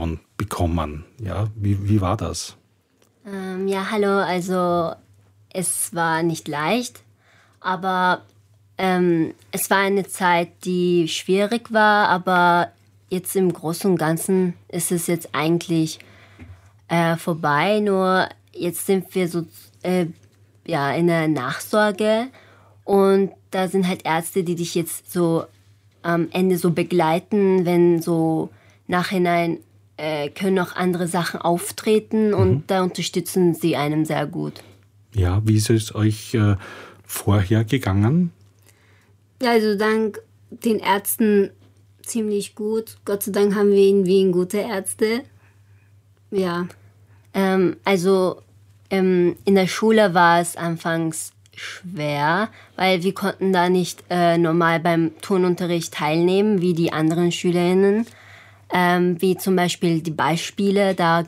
Zutrauen bekommen. Ja, wie war das? Ja, hallo, also es war nicht leicht, aber es war eine Zeit, die schwierig war, aber jetzt im Großen und Ganzen ist es jetzt eigentlich vorbei, nur jetzt sind wir so in der Nachsorge und da sind halt Ärzte, die dich jetzt so am Ende so begleiten, wenn so nachhinein können auch andere Sachen auftreten und da unterstützen sie einem sehr gut. Ja, wie ist es euch vorher gegangen? Ja, also dank den Ärzten ziemlich gut. Gott sei Dank haben wir in Wien gute Ärzte. Ja. In der Schule war es anfangs schwer, weil wir konnten da nicht normal beim Turnunterricht teilnehmen, wie die anderen SchülerInnen. Wie zum Beispiel die Beispiele, da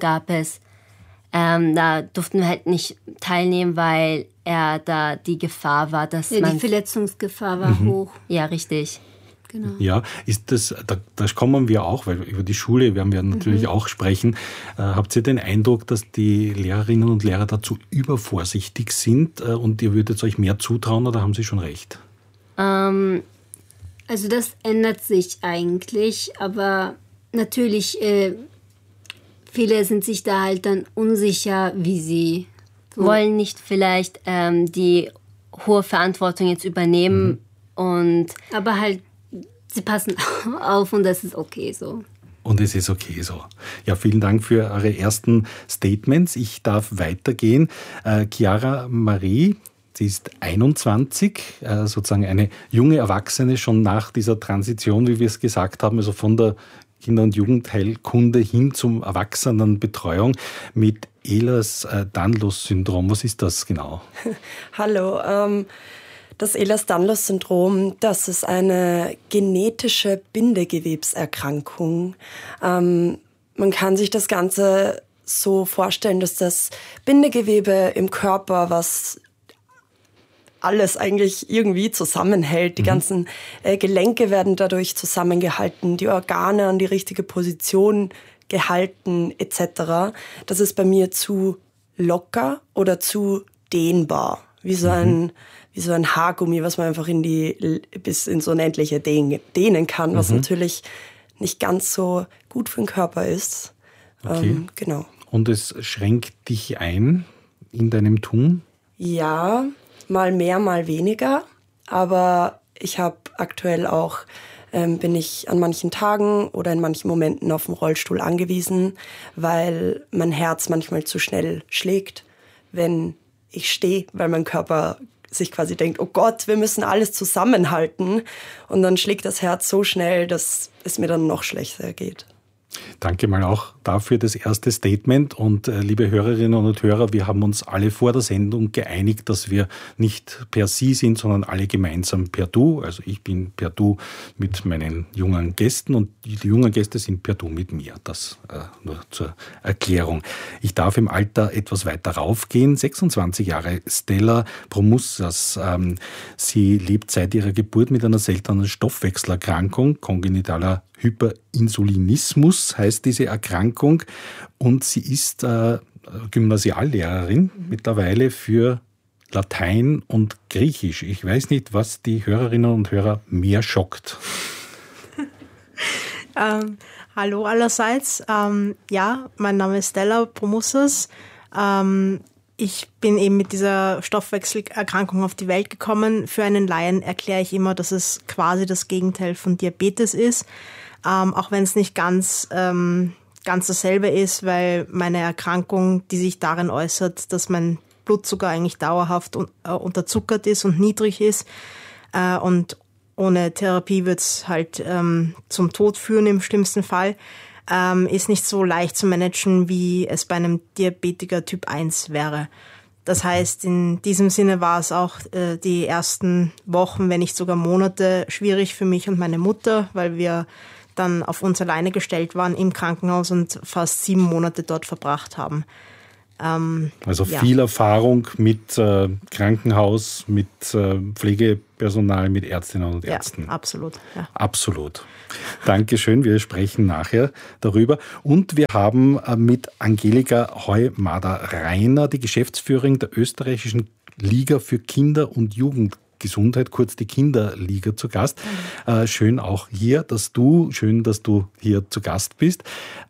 durften wir halt nicht teilnehmen, weil da die Gefahr war, dass die Verletzungsgefahr war hoch. Ja, richtig. Genau. Ja, ist das, da kommen wir auch, weil über die Schule werden wir natürlich auch sprechen. Habt ihr den Eindruck, dass die Lehrerinnen und Lehrer dazu übervorsichtig sind und ihr würdet euch mehr zutrauen oder haben sie schon recht? Also das ändert sich eigentlich, aber natürlich, viele sind sich da halt dann unsicher, wie sie wollen nicht vielleicht die hohe Verantwortung jetzt übernehmen aber halt sie passen auf und das ist okay so. Und es ist okay so. Ja, vielen Dank für eure ersten Statements. Ich darf weitergehen. Chiara Marie, sie ist 21, sozusagen eine junge Erwachsene, schon nach dieser Transition, wie wir es gesagt haben, also von der Kinder- und Jugendheilkunde hin zum Erwachsenenbetreuung mit Ehlers-Danlos-Syndrom. Was ist das genau? Hallo, das Ehlers-Danlos-Syndrom, das ist eine genetische Bindegewebserkrankung. Man kann sich das Ganze so vorstellen, dass das Bindegewebe im Körper, was alles eigentlich irgendwie zusammenhält. Die ganzen Gelenke werden dadurch zusammengehalten, die Organe an die richtige Position gehalten etc. Das ist bei mir zu locker oder zu dehnbar, wie so ein Haargummi, was man einfach bis ins Unendliche dehnen kann, was natürlich nicht ganz so gut für den Körper ist. Okay. Genau. Und es schränkt dich ein in deinem Tun? Ja, mal mehr, mal weniger. Aber ich habe aktuell auch, bin ich an manchen Tagen oder in manchen Momenten auf den Rollstuhl angewiesen, weil mein Herz manchmal zu schnell schlägt, wenn ich stehe, weil mein Körper sich quasi denkt, oh Gott, wir müssen alles zusammenhalten. Und dann schlägt das Herz so schnell, dass es mir dann noch schlechter geht. Danke mal auch dafür das erste Statement. Und liebe Hörerinnen und Hörer, wir haben uns alle vor der Sendung geeinigt, dass wir nicht per Sie sind, sondern alle gemeinsam per Du. Also ich bin per Du mit meinen jungen Gästen und die jungen Gäste sind per Du mit mir. Das nur zur Erklärung. Ich darf im Alter etwas weiter raufgehen. 26 Jahre Stella Promussas. Sie lebt seit ihrer Geburt mit einer seltenen Stoffwechselerkrankung, kongenitaler Hyperinsulinismus heißt diese Erkrankung, und sie ist Gymnasiallehrerin mittlerweile für Latein und Griechisch. Ich weiß nicht, was die Hörerinnen und Hörer mehr schockt. Hallo allerseits. Ja, mein Name ist Stella Promussas. Ich bin eben mit dieser Stoffwechselerkrankung auf die Welt gekommen. Für einen Laien erkläre ich immer, dass es quasi das Gegenteil von Diabetes ist. Auch wenn es nicht ganz dasselbe ist, weil meine Erkrankung, die sich darin äußert, dass mein Blutzucker eigentlich dauerhaft unterzuckert ist und niedrig ist. Und ohne Therapie wird es halt zum Tod führen im schlimmsten Fall. Ist nicht so leicht zu managen, wie es bei einem Diabetiker Typ 1 wäre. Das heißt, in diesem Sinne war es auch die ersten Wochen, wenn nicht sogar Monate, schwierig für mich und meine Mutter, weil wir dann auf uns alleine gestellt waren im Krankenhaus und fast 7 Monate dort verbracht haben. Also viel Erfahrung mit Krankenhaus, mit Pflegepersonal, mit Ärztinnen und Ärzten. Ja, absolut. Ja. Absolut. Dankeschön, wir sprechen nachher darüber. Und wir haben mit Angelika Heumader-Reiner, die Geschäftsführerin der österreichischen Liga für Kinder- und Jugendgesundheit, kurz die Kinderliga, zu Gast. Schön dass du hier zu Gast bist.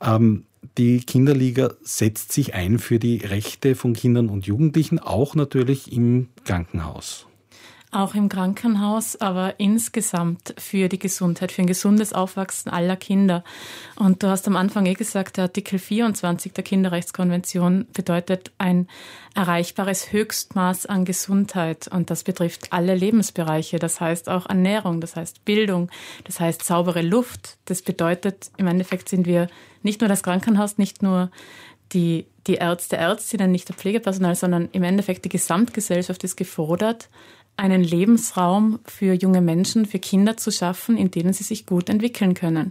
Die Kinderliga setzt sich ein für die Rechte von Kindern und Jugendlichen, auch natürlich im Krankenhaus. Auch im Krankenhaus, aber insgesamt für die Gesundheit, für ein gesundes Aufwachsen aller Kinder. Und du hast am Anfang gesagt, der Artikel 24 der Kinderrechtskonvention bedeutet ein erreichbares Höchstmaß an Gesundheit. Und das betrifft alle Lebensbereiche. Das heißt auch Ernährung, das heißt Bildung, das heißt saubere Luft. Das bedeutet, im Endeffekt sind wir nicht nur das Krankenhaus, nicht nur die Ärzte, Ärztinnen, nicht der Pflegepersonal, sondern im Endeffekt die Gesamtgesellschaft ist gefordert, einen Lebensraum für junge Menschen, für Kinder zu schaffen, in denen sie sich gut entwickeln können.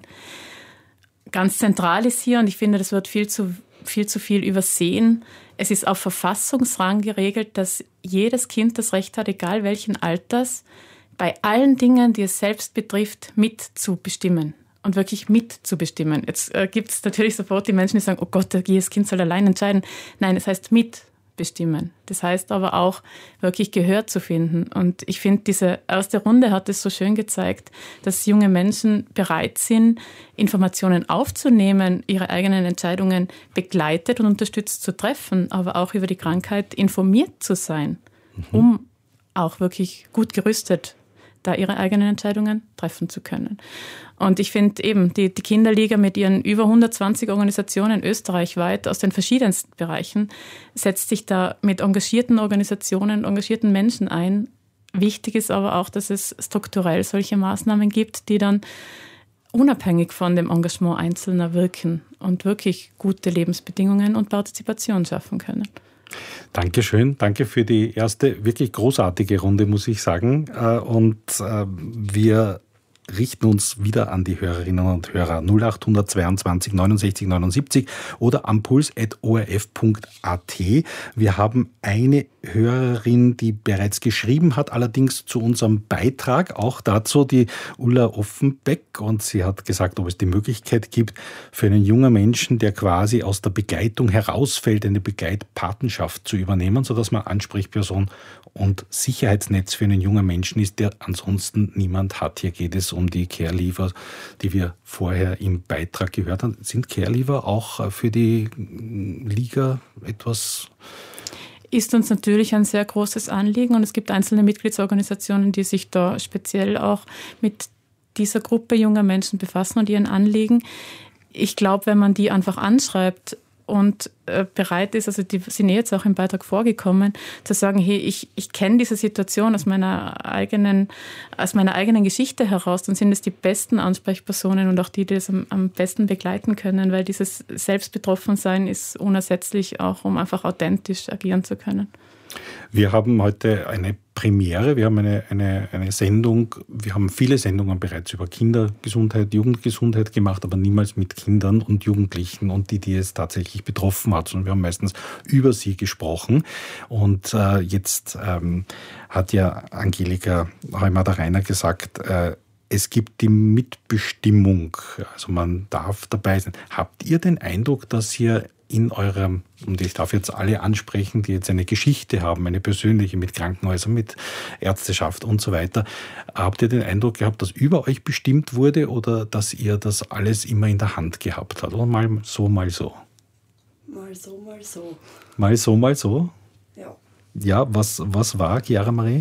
Ganz zentral ist hier, und ich finde, das wird viel zu viel übersehen, es ist auf Verfassungsrang geregelt, dass jedes Kind das Recht hat, egal welchen Alters, bei allen Dingen, die es selbst betrifft, mitzubestimmen. Und wirklich mitzubestimmen. Jetzt gibt es natürlich sofort die Menschen, die sagen, oh Gott, jedes Kind soll allein entscheiden. Nein, es heißt mitbestimmen. Das heißt aber auch, wirklich Gehör zu finden. Und ich finde, diese erste Runde hat es so schön gezeigt, dass junge Menschen bereit sind, Informationen aufzunehmen, ihre eigenen Entscheidungen begleitet und unterstützt zu treffen, aber auch über die Krankheit informiert zu sein, um auch wirklich gut gerüstet da ihre eigenen Entscheidungen treffen zu können. Und ich finde eben, die Kinderliga mit ihren über 120 Organisationen österreichweit aus den verschiedensten Bereichen setzt sich da mit engagierten Organisationen, engagierten Menschen ein. Wichtig ist aber auch, dass es strukturell solche Maßnahmen gibt, die dann unabhängig von dem Engagement Einzelner wirken und wirklich gute Lebensbedingungen und Partizipation schaffen können. Dankeschön, danke für die erste wirklich großartige Runde, muss ich sagen. Und wir richten uns wieder an die Hörerinnen und Hörer 0822 69 79 oder am puls.orf.at. Wir haben eine Hörerin, die bereits geschrieben hat, allerdings zu unserem Beitrag, auch dazu die Ulla Offenbeck, und sie hat gesagt, ob es die Möglichkeit gibt, für einen jungen Menschen, der quasi aus der Begleitung herausfällt, eine Begleitpatenschaft zu übernehmen, sodass man Ansprechperson und Sicherheitsnetz für einen jungen Menschen ist, der ansonsten niemand hat. Hier geht es um die Care-Leaver, die wir vorher im Beitrag gehört haben. Sind Care-Leaver auch für die Liga etwas? Ist uns natürlich ein sehr großes Anliegen, und es gibt einzelne Mitgliedsorganisationen, die sich da speziell auch mit dieser Gruppe junger Menschen befassen und ihren Anliegen. Ich glaube, wenn man die einfach anschreibt und bereit ist, also die sind jetzt auch im Beitrag vorgekommen, zu sagen, hey, ich kenne diese Situation aus meiner eigenen Geschichte heraus, dann sind es die besten Ansprechpersonen und auch die das am besten begleiten können, weil dieses Selbstbetroffensein ist unersetzlich, auch um einfach authentisch agieren zu können. Wir haben heute eine Premiere, wir haben eine Sendung, wir haben viele Sendungen bereits über Kindergesundheit, Jugendgesundheit gemacht, aber niemals mit Kindern und Jugendlichen und die es tatsächlich betroffen hat, sondern wir haben meistens über sie gesprochen. Und jetzt hat ja Angelika Heumader-Reiner gesagt, es gibt die Mitbestimmung, also man darf dabei sein. Habt ihr den Eindruck, dass ihr in eurem, und ich darf jetzt alle ansprechen, die jetzt eine Geschichte haben, eine persönliche mit Krankenhäusern, mit Ärzteschaft und so weiter, habt ihr den Eindruck gehabt, dass über euch bestimmt wurde oder dass ihr das alles immer in der Hand gehabt habt? Oder mal so, mal so? Mal so, mal so. Mal so, mal so? Ja. Ja, was war, Chiara Marie?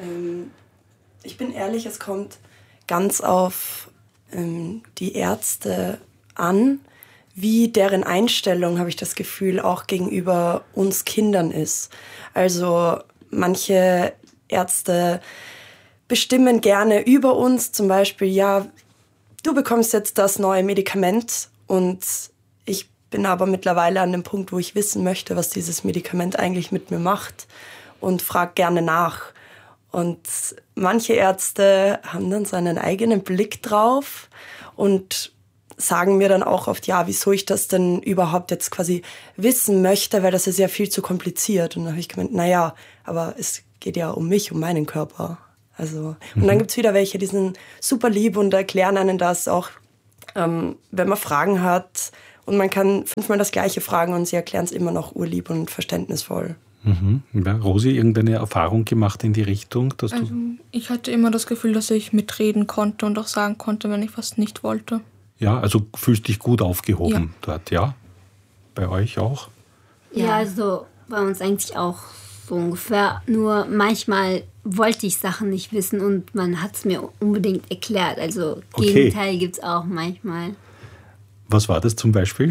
Ich bin ehrlich, es kommt ganz auf die Ärzte an, wie deren Einstellung, habe ich das Gefühl, auch gegenüber uns Kindern ist. Also manche Ärzte bestimmen gerne über uns, zum Beispiel, ja, du bekommst jetzt das neue Medikament, und ich bin aber mittlerweile an dem Punkt, wo ich wissen möchte, was dieses Medikament eigentlich mit mir macht, und frage gerne nach. Und manche Ärzte haben dann so einen eigenen Blick drauf und sagen mir dann auch oft, ja, wieso ich das denn überhaupt jetzt quasi wissen möchte, weil das ist ja viel zu kompliziert. Und dann habe ich gemeint, naja, aber es geht ja um mich, um meinen Körper. Also, und dann gibt's wieder welche, die sind super lieb und erklären einen das auch, wenn man Fragen hat. Und man kann 5-mal das Gleiche fragen und sie erklären es immer noch urlieb und verständnisvoll. Ja, Rosi, irgendeine Erfahrung gemacht in die Richtung? Dass also ich hatte immer das Gefühl, dass ich mitreden konnte und auch sagen konnte, wenn ich was nicht wollte. Ja, also fühlst dich gut aufgehoben dort, ja? Bei euch auch? Ja, also bei uns eigentlich auch so ungefähr. Nur manchmal wollte ich Sachen nicht wissen und man hat es mir unbedingt erklärt. Also Gegenteil gibt es auch manchmal. Was war das zum Beispiel?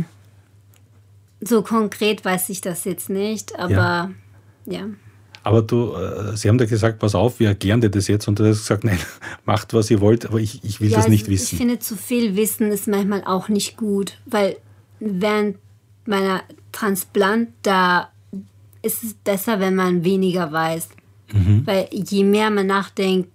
So konkret weiß ich das jetzt nicht, aber ja. Aber Sie haben da gesagt, pass auf, wir erklären dir das jetzt. Und du hast gesagt, nein, macht, was ihr wollt, aber ich will das nicht wissen. Ich finde, zu viel Wissen ist manchmal auch nicht gut, weil während meiner Transplant, da ist es besser, wenn man weniger weiß. Weil je mehr man nachdenkt,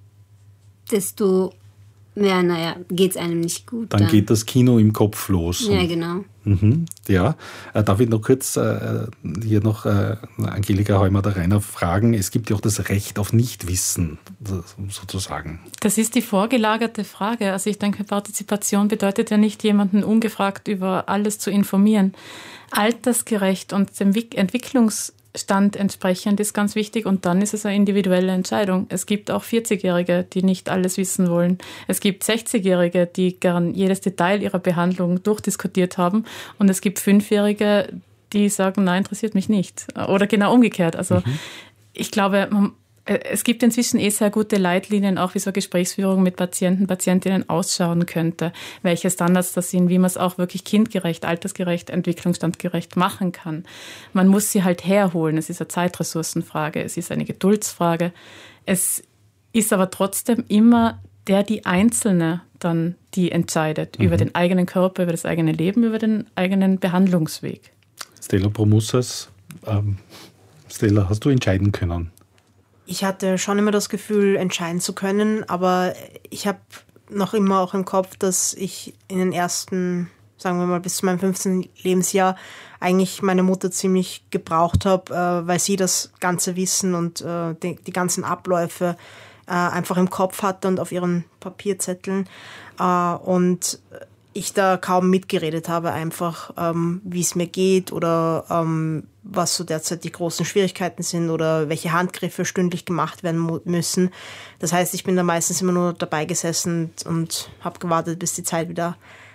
desto mehr, geht es einem nicht gut. Dann geht das Kino im Kopf los. Ja, genau. Ja, darf ich noch kurz hier noch Angelika Heumer-Rainer fragen? Es gibt ja auch das Recht auf Nichtwissen, sozusagen. Das ist die vorgelagerte Frage. Also ich denke, Partizipation bedeutet ja nicht, jemanden ungefragt über alles zu informieren. Altersgerecht und dem Entwicklungsstand entsprechend ist ganz wichtig und dann ist es eine individuelle Entscheidung. Es gibt auch 40-Jährige, die nicht alles wissen wollen. Es gibt 60-Jährige, die gern jedes Detail ihrer Behandlung durchdiskutiert haben und es gibt 5-Jährige, die sagen, nein, interessiert mich nicht. Oder genau umgekehrt. Also ich glaube, es gibt inzwischen sehr gute Leitlinien, auch wie so Gesprächsführung mit Patienten, Patientinnen ausschauen könnte, welche Standards das sind, wie man es auch wirklich kindgerecht, altersgerecht, entwicklungsstandgerecht machen kann. Man muss sie halt herholen. Es ist eine Zeitressourcenfrage, es ist eine Geduldsfrage. Es ist aber trotzdem immer die Einzelne dann, die entscheidet über den eigenen Körper, über das eigene Leben, über den eigenen Behandlungsweg. Stella Promusas, Stella, hast du entscheiden können? Ich hatte schon immer das Gefühl, entscheiden zu können, aber ich habe noch immer auch im Kopf, dass ich in den ersten, sagen wir mal bis zu meinem 15. Lebensjahr eigentlich meine Mutter ziemlich gebraucht habe, weil sie das ganze Wissen und die ganzen Abläufe einfach im Kopf hatte und auf ihren Papierzetteln und ich da kaum mitgeredet habe, einfach wie es mir geht oder was so derzeit die großen Schwierigkeiten sind oder welche Handgriffe stündlich gemacht werden müssen. Das heißt, ich bin da meistens immer nur dabei gesessen und habe gewartet, bis die Zeit wieder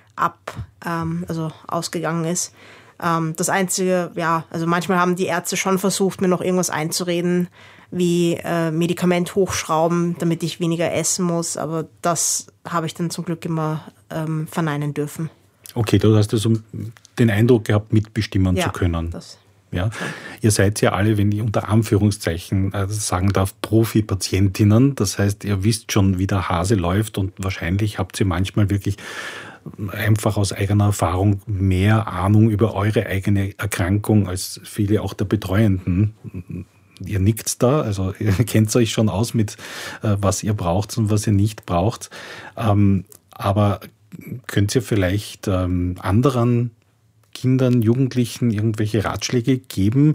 ausgegangen ist. Das Einzige, also manchmal haben die Ärzte schon versucht, mir noch irgendwas einzureden, wie Medikament hochschrauben, damit ich weniger essen muss, aber das habe ich dann zum Glück immer verneinen dürfen. Okay, du hast also den Eindruck gehabt, mitbestimmen zu können. Ja. Ihr seid ja alle, wenn ich unter Anführungszeichen sagen darf, Profi-Patientinnen. Das heißt, ihr wisst schon, wie der Hase läuft und wahrscheinlich habt ihr manchmal wirklich einfach aus eigener Erfahrung mehr Ahnung über eure eigene Erkrankung als viele auch der Betreuenden. Ihr nickt da, also ihr kennt euch schon aus mit, was ihr braucht und was ihr nicht braucht. Aber könnt ihr vielleicht anderen Kindern, Jugendlichen irgendwelche Ratschläge geben,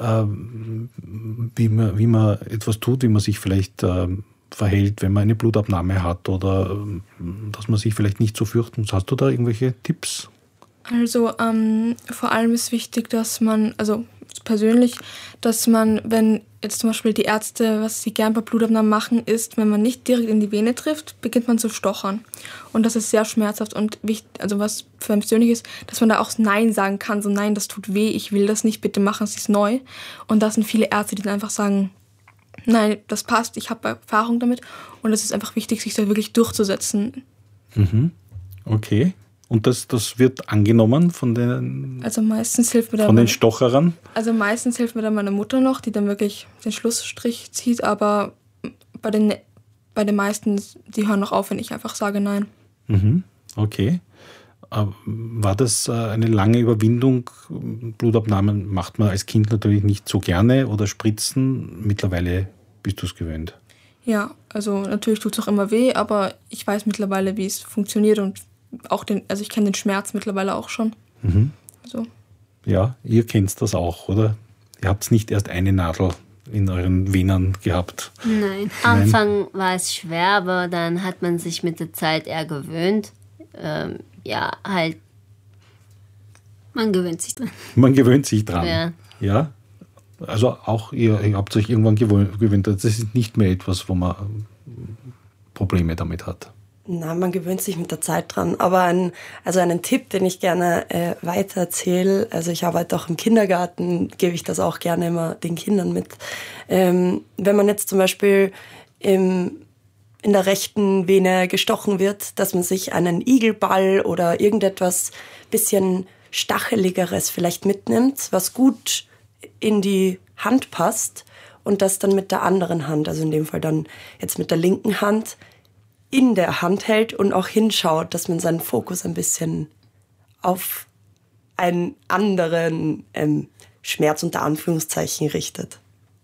wie man etwas tut, wie man sich vielleicht verhält, wenn man eine Blutabnahme hat oder dass man sich vielleicht nicht so fürchten muss? Hast du da irgendwelche Tipps? Also vor allem ist wichtig, dass man, also persönlich, dass man, wenn jetzt zum Beispiel die Ärzte, was sie gern bei Blutabnahmen machen, ist, wenn man nicht direkt in die Vene trifft, beginnt man zu stochern. Und das ist sehr schmerzhaft und wichtig, also was für einen persönlich ist, dass man da auch Nein sagen kann, so nein, das tut weh, ich will das nicht, bitte machen Sie es neu. Und da sind viele Ärzte, die dann einfach sagen, nein, das passt, ich habe Erfahrung damit. Und es ist einfach wichtig, sich da wirklich durchzusetzen. Okay. Und das wird angenommen von den, also meistens hilft mir dann von den Stocherern? Also meistens hilft mir dann meine Mutter noch, die dann wirklich den Schlussstrich zieht, aber bei den meisten, die hören noch auf, wenn ich einfach sage nein. Okay. War das eine lange Überwindung? Blutabnahmen macht man als Kind natürlich nicht so gerne oder Spritzen. Mittlerweile bist du es gewöhnt. Ja, also natürlich tut es auch immer weh, aber ich weiß mittlerweile, wie es funktioniert und auch ich kenne den Schmerz mittlerweile auch schon. So. Ja, ihr kennt das auch, oder? Ihr habt nicht erst eine Nadel in euren Venen gehabt. Nein. Am Anfang war es schwer, aber dann hat man sich mit der Zeit eher gewöhnt. Man gewöhnt sich dran. Man gewöhnt sich dran. Ja. Also auch ihr habt euch irgendwann gewöhnt. Das ist nicht mehr etwas, wo man Probleme damit hat. Nein, man gewöhnt sich mit der Zeit dran. Aber einen Tipp, den ich gerne weitererzähle, also ich arbeite auch im Kindergarten, gebe ich das auch gerne immer den Kindern mit. Wenn man jetzt zum Beispiel in der rechten Vene gestochen wird, dass man sich einen Igelball oder irgendetwas bisschen Stacheligeres vielleicht mitnimmt, was gut in die Hand passt und das dann mit der anderen Hand, also in dem Fall dann jetzt mit der linken Hand, in der Hand hält und auch hinschaut, dass man seinen Fokus ein bisschen auf einen anderen Schmerz unter Anführungszeichen richtet.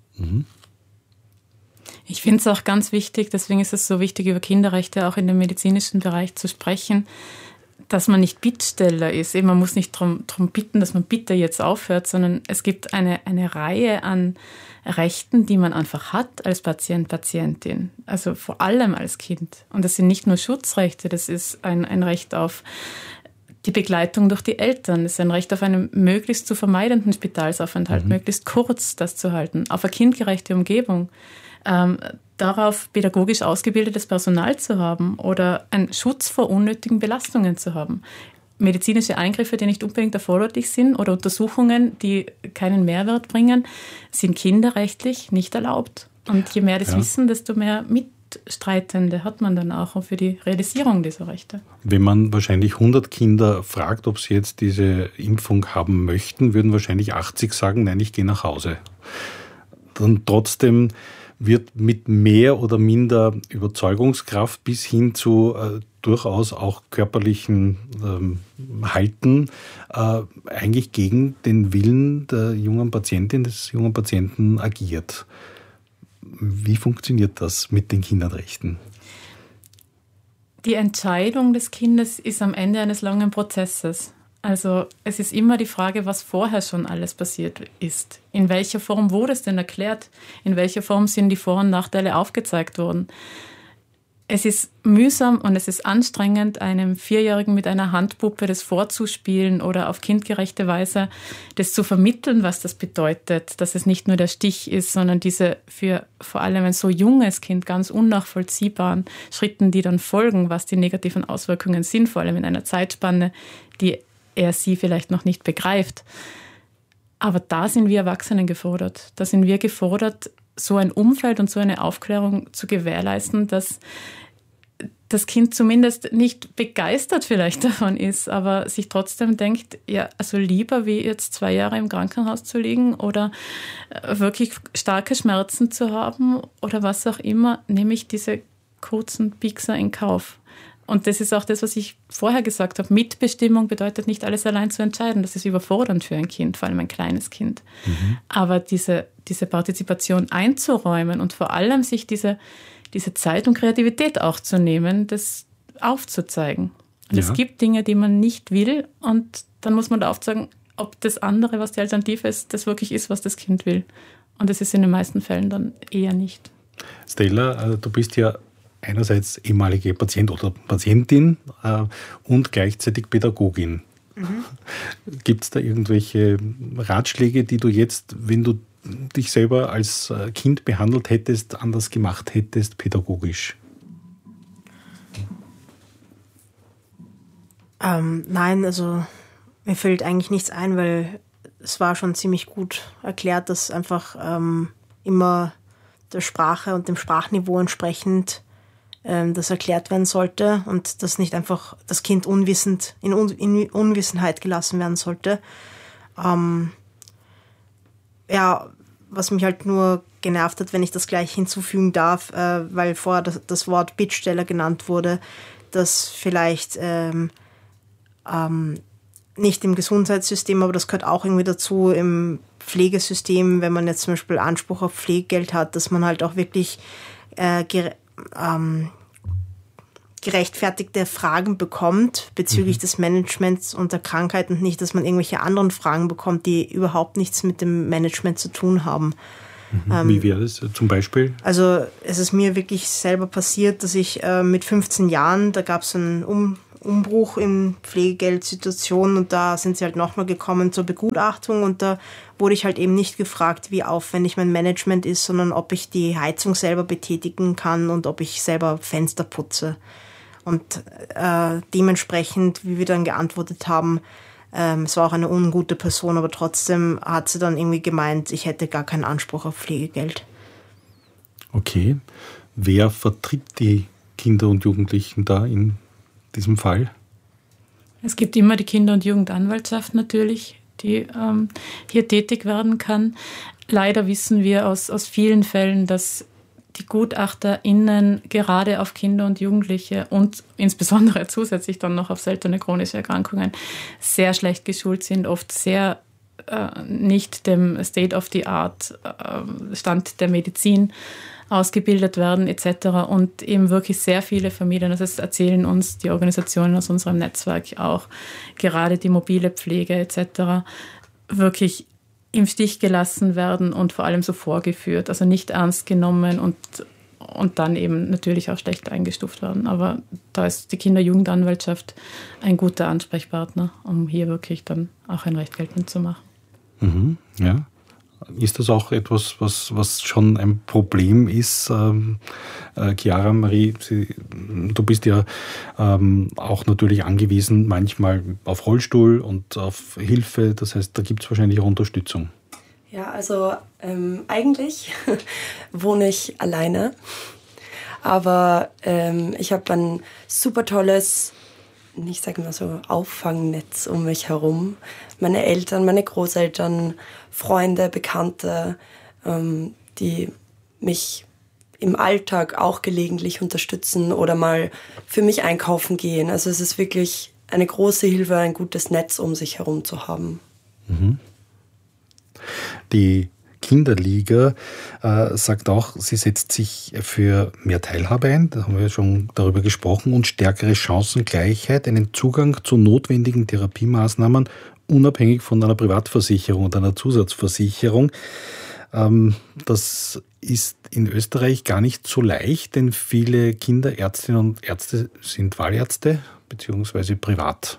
Ich finde es auch ganz wichtig, deswegen ist es so wichtig, über Kinderrechte auch in dem medizinischen Bereich zu sprechen, dass man nicht Bittsteller ist. Eben, man muss nicht drum bitten, dass man bitte jetzt aufhört, sondern es gibt eine Reihe an Rechten, die man einfach hat als Patient, Patientin. Also vor allem als Kind. Und das sind nicht nur Schutzrechte, das ist ein Recht auf die Begleitung durch die Eltern. Das ist ein Recht auf einen möglichst zu vermeidenden Spitalsaufenthalt, möglichst kurz das zu halten, auf eine kindgerechte Umgebung. Darauf pädagogisch ausgebildetes Personal zu haben oder einen Schutz vor unnötigen Belastungen zu haben. Medizinische Eingriffe, die nicht unbedingt erforderlich sind oder Untersuchungen, die keinen Mehrwert bringen, sind kinderrechtlich nicht erlaubt. Und je mehr das wissen, desto mehr Mitstreitende hat man dann auch für die Realisierung dieser Rechte. Wenn man wahrscheinlich 100 Kinder fragt, ob sie jetzt diese Impfung haben möchten, würden wahrscheinlich 80 sagen, nein, ich gehe nach Hause. Dann trotzdem wird mit mehr oder minder Überzeugungskraft bis hin zu durchaus auch körperlichen Halten eigentlich gegen den Willen der jungen Patientin, des jungen Patienten agiert. Wie funktioniert das mit den Kinderrechten? Die Entscheidung des Kindes ist am Ende eines langen Prozesses. Also es ist immer die Frage, was vorher schon alles passiert ist. In welcher Form wurde es denn erklärt? In welcher Form sind die Vor- und Nachteile aufgezeigt worden? Es ist mühsam und es ist anstrengend, einem 4-Jährigen mit einer Handpuppe das vorzuspielen oder auf kindgerechte Weise das zu vermitteln, was das bedeutet, dass es nicht nur der Stich ist, sondern diese für vor allem ein so junges Kind ganz unnachvollziehbaren Schritten, die dann folgen, was die negativen Auswirkungen sind, vor allem in einer Zeitspanne, die sie vielleicht noch nicht begreift. Aber da sind wir Erwachsenen gefordert. Da sind wir gefordert, so ein Umfeld und so eine Aufklärung zu gewährleisten, dass das Kind zumindest nicht begeistert vielleicht davon ist, aber sich trotzdem denkt, ja, also lieber wie jetzt 2 Jahre im Krankenhaus zu liegen oder wirklich starke Schmerzen zu haben oder was auch immer, nehme ich diese kurzen Piekser in Kauf. Und das ist auch das, was ich vorher gesagt habe. Mitbestimmung bedeutet nicht, alles allein zu entscheiden. Das ist überfordernd für ein Kind, vor allem ein kleines Kind. Aber diese Partizipation einzuräumen und vor allem sich diese Zeit und Kreativität auch zu nehmen, das aufzuzeigen. Und es gibt Dinge, die man nicht will und dann muss man da aufzeigen, ob das andere, was die Alternative ist, das wirklich ist, was das Kind will. Und das ist in den meisten Fällen dann eher nicht. Stella, du bist ja einerseits ehemalige Patient oder Patientin und gleichzeitig Pädagogin. Gibt es da irgendwelche Ratschläge, die du jetzt, wenn du dich selber als Kind behandelt hättest, anders gemacht hättest, pädagogisch? Nein, also mir fällt eigentlich nichts ein, weil es war schon ziemlich gut erklärt, dass einfach immer der Sprache und dem Sprachniveau entsprechend das erklärt werden sollte und dass nicht einfach das Kind unwissend in Unwissenheit gelassen werden sollte. Was mich halt nur genervt hat, wenn ich das gleich hinzufügen darf, weil vorher das Wort Bittsteller genannt wurde, dass vielleicht nicht im Gesundheitssystem, aber das gehört auch irgendwie dazu, im Pflegesystem, wenn man jetzt zum Beispiel Anspruch auf Pflegegeld hat, dass man halt auch wirklich gerechtfertigte Fragen bekommt bezüglich des Managements und der Krankheit und nicht, dass man irgendwelche anderen Fragen bekommt, die überhaupt nichts mit dem Management zu tun haben. Wie wäre das zum Beispiel? Also es ist mir wirklich selber passiert, dass ich mit 15 Jahren, da gab es einen Umbruch in Pflegegeldsituationen und da sind sie halt nochmal gekommen zur Begutachtung und da wurde ich halt eben nicht gefragt, wie aufwendig mein Management ist, sondern ob ich die Heizung selber betätigen kann und ob ich selber Fenster putze. Und dementsprechend, wie wir dann geantwortet haben, es war auch eine ungute Person, aber trotzdem hat sie dann irgendwie gemeint, ich hätte gar keinen Anspruch auf Pflegegeld. Okay. Wer vertritt die Kinder und Jugendlichen da in diesem Fall? Es gibt immer die Kinder- und Jugendanwaltschaft natürlich, die hier tätig werden kann. Leider wissen wir aus vielen Fällen, dass die GutachterInnen gerade auf Kinder und Jugendliche und insbesondere zusätzlich dann noch auf seltene chronische Erkrankungen sehr schlecht geschult sind, oft sehr nicht dem State-of-the-Art Stand der Medizin ausgebildet werden etc. und eben wirklich sehr viele Familien, also das erzählen uns die Organisationen aus unserem Netzwerk auch, gerade die mobile Pflege etc. wirklich im Stich gelassen werden und vor allem so vorgeführt, also nicht ernst genommen und dann eben natürlich auch schlecht eingestuft werden. Aber da ist die Kinder-Jugendanwaltschaft ein guter Ansprechpartner, um hier wirklich dann auch ein Recht geltend zu machen. Mhm, ja. Ist das auch etwas, was schon ein Problem ist? Chiara Marie, du bist ja auch natürlich angewiesen manchmal auf Rollstuhl und auf Hilfe. Das heißt, da gibt es wahrscheinlich auch Unterstützung. Ja, also eigentlich wohne ich alleine. Aber ich habe ein super tolles, ich sage mal so, Auffangnetz um mich herum. Meine Eltern, meine Großeltern, Freunde, Bekannte, die mich im Alltag auch gelegentlich unterstützen oder mal für mich einkaufen gehen. Also es ist wirklich eine große Hilfe, ein gutes Netz um sich herum zu haben. Mhm. Die Kinderliga sagt auch, sie setzt sich für mehr Teilhabe ein, da haben wir schon darüber gesprochen, und stärkere Chancengleichheit, einen Zugang zu notwendigen Therapiemaßnahmen, unabhängig von einer Privatversicherung oder einer Zusatzversicherung. Das ist in Österreich gar nicht so leicht, denn viele Kinderärztinnen und Ärzte sind Wahlärzte bzw. privat.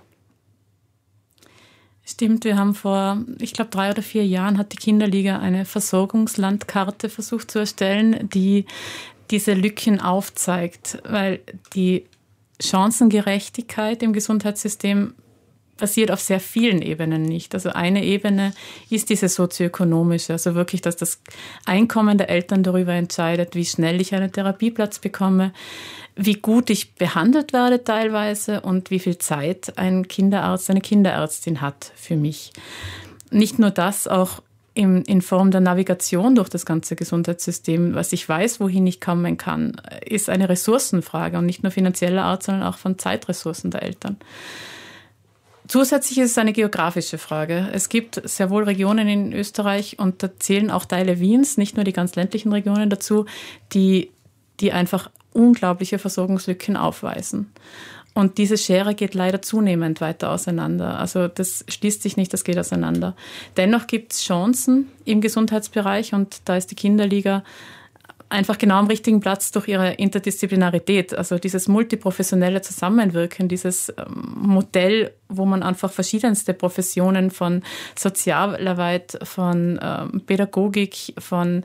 Stimmt, wir haben vor, ich glaube 3 oder 4 Jahren hat die Kinderliga eine Versorgungslandkarte versucht zu erstellen, die diese Lücken aufzeigt, weil die Chancengerechtigkeit im Gesundheitssystem passiert auf sehr vielen Ebenen nicht. Also eine Ebene ist diese sozioökonomische, also wirklich, dass das Einkommen der Eltern darüber entscheidet, wie schnell ich einen Therapieplatz bekomme, wie gut ich behandelt werde teilweise und wie viel Zeit ein Kinderarzt, eine Kinderärztin hat für mich. Nicht nur das, auch in Form der Navigation durch das ganze Gesundheitssystem, was ich weiß, wohin ich kommen kann, ist eine Ressourcenfrage und nicht nur finanzieller Art, sondern auch von Zeitressourcen der Eltern. Zusätzlich ist es eine geografische Frage. Es gibt sehr wohl Regionen in Österreich und da zählen auch Teile Wiens, nicht nur die ganz ländlichen Regionen dazu, die einfach unglaubliche Versorgungslücken aufweisen. Und diese Schere geht leider zunehmend weiter auseinander. Also das schließt sich nicht, das geht auseinander. Dennoch gibt es Chancen im Gesundheitsbereich und da ist die Kinderliga einfach genau am richtigen Platz durch ihre Interdisziplinarität. Also dieses multiprofessionelle Zusammenwirken, dieses Modell, wo man einfach verschiedenste Professionen von Sozialarbeit, von Pädagogik, von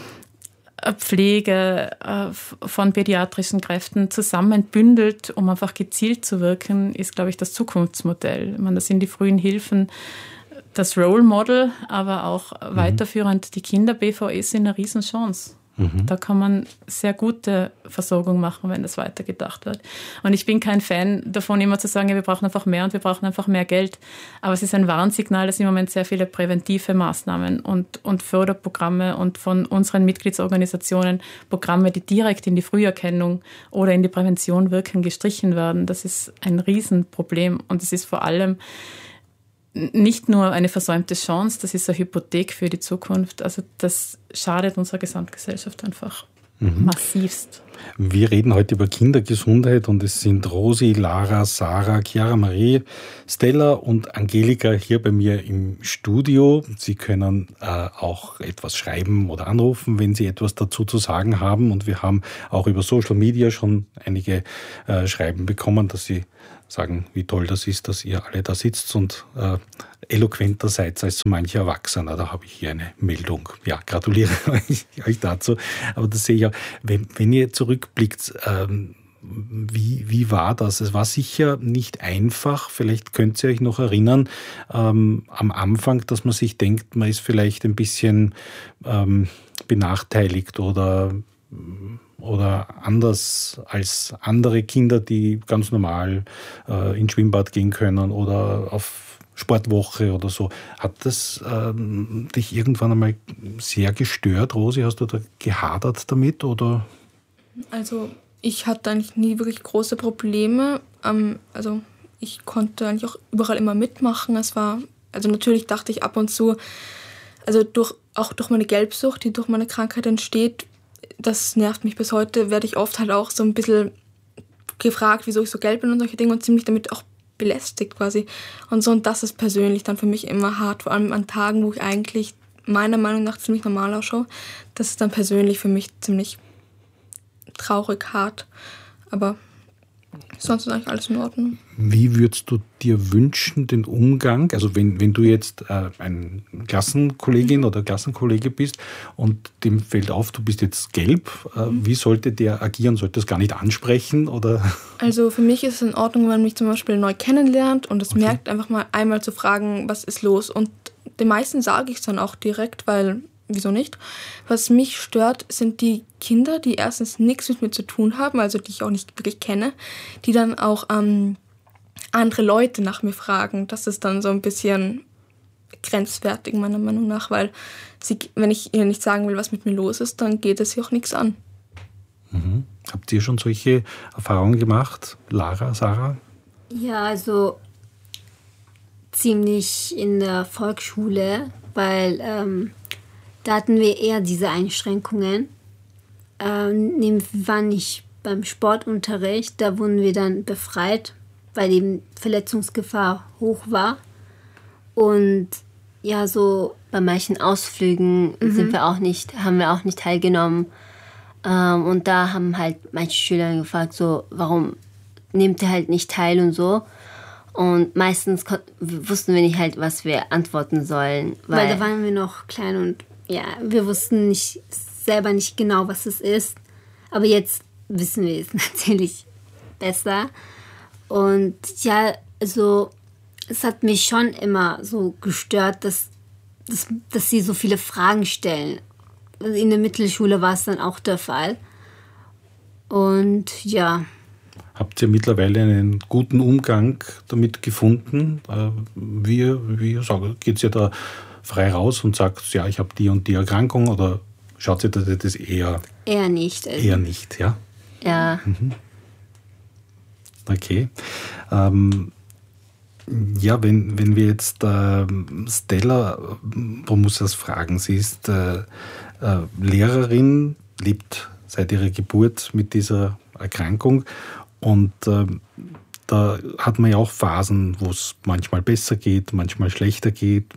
Pflege, von pädiatrischen Kräften zusammenbündelt, um einfach gezielt zu wirken, ist, glaube ich, das Zukunftsmodell. Ich meine, das sind die frühen Hilfen, das Role Model, aber auch weiterführend die Kinder-BVE sind eine Riesenchance. Da kann man sehr gute Versorgung machen, wenn das weitergedacht wird. Und ich bin kein Fan davon, immer zu sagen, ja, wir brauchen einfach mehr und wir brauchen einfach mehr Geld. Aber es ist ein Warnsignal, dass im Moment sehr viele präventive Maßnahmen und Förderprogramme und von unseren Mitgliedsorganisationen Programme, die direkt in die Früherkennung oder in die Prävention wirken, gestrichen werden. Das ist ein Riesenproblem und es ist vor allem nicht nur eine versäumte Chance, das ist eine Hypothek für die Zukunft. Also das schadet unserer Gesamtgesellschaft einfach. Massivst. Wir reden heute über Kindergesundheit und es sind Rosi, Lara, Sarah, Chiara Marie, Stella und Angelika hier bei mir im Studio. Sie können auch etwas schreiben oder anrufen, wenn Sie etwas dazu zu sagen haben. Und wir haben auch über Social Media schon einige Schreiben bekommen, dass Sie sagen, wie toll das ist, dass ihr alle da sitzt und eloquenter seid als so mancher Erwachsener. Da habe ich hier eine Meldung. Ja, gratuliere euch dazu. Aber das sehe ich ja, wenn ihr zurückblickt, wie war das? Es war sicher nicht einfach. Vielleicht könnt ihr euch noch erinnern, am Anfang, dass man sich denkt, man ist vielleicht ein bisschen benachteiligt oder anders als andere Kinder, die ganz normal ins Schwimmbad gehen können oder auf Sportwoche oder so. Hat das dich irgendwann einmal sehr gestört, Rosi? Hast du da gehadert damit? Oder? Also ich hatte eigentlich nie wirklich große Probleme. Also ich konnte eigentlich auch überall immer mitmachen. Also natürlich dachte ich ab und zu, also auch durch meine Gelbsucht, die durch meine Krankheit entsteht, das nervt mich bis heute, werde ich oft halt auch so ein bisschen gefragt, wieso ich so gelb bin und solche Dinge und ziemlich damit auch belästigt quasi. Und so, und das ist persönlich dann für mich immer hart, vor allem an Tagen, wo ich eigentlich meiner Meinung nach ziemlich normal ausschaue. Das ist dann persönlich für mich ziemlich traurig, hart. Aber sonst ist eigentlich alles in Ordnung. Wie würdest du dir wünschen, den Umgang, also wenn du jetzt ein Klassenkollegin oder Klassenkollege bist und dem fällt auf, du bist jetzt gelb, wie sollte der agieren? Sollte das gar nicht ansprechen? Oder? Also für mich ist es in Ordnung, wenn man mich zum Beispiel neu kennenlernt und es merkt, einfach mal einmal zu fragen, was ist los? Und den meisten sage ich es dann auch direkt, weil wieso nicht? Was mich stört, sind die Kinder, die erstens nichts mit mir zu tun haben, also die ich auch nicht wirklich kenne, die dann auch andere Leute nach mir fragen. Das ist dann so ein bisschen grenzwertig meiner Meinung nach, weil wenn ich ihnen nicht sagen will, was mit mir los ist, dann geht es sie auch nichts an. Mhm. Habt ihr schon solche Erfahrungen gemacht? Lara, Sarah? Ja, also ziemlich in der Volksschule, weil da hatten wir eher diese Einschränkungen. Wir waren nicht beim Sportunterricht, da wurden wir dann befreit, weil eben Verletzungsgefahr hoch war. Und ja, so bei manchen Ausflügen haben wir auch nicht teilgenommen. Und da haben halt manche Schüler gefragt, so, warum nehmt ihr halt nicht teil und so. Und meistens wussten wir nicht halt, was wir antworten sollen. Weil da waren wir noch klein und ja, wir wussten selber nicht genau, was es ist. Aber jetzt wissen wir es natürlich besser. Und ja, also es hat mich schon immer so gestört, dass sie so viele Fragen stellen. In der Mittelschule war es dann auch der Fall. Und ja. Habt ihr mittlerweile einen guten Umgang damit gefunden? Wie geht ihr da frei raus und sagt, ja, ich habe die und die Erkrankung, oder schaut ihr das eher? Eher nicht. Also. Eher nicht, ja? Ja. Mhm. Okay. Ja, wenn wir jetzt Stella Bromusas fragen, sie ist Lehrerin, lebt seit ihrer Geburt mit dieser Erkrankung und da hat man ja auch Phasen, wo es manchmal besser geht, manchmal schlechter geht,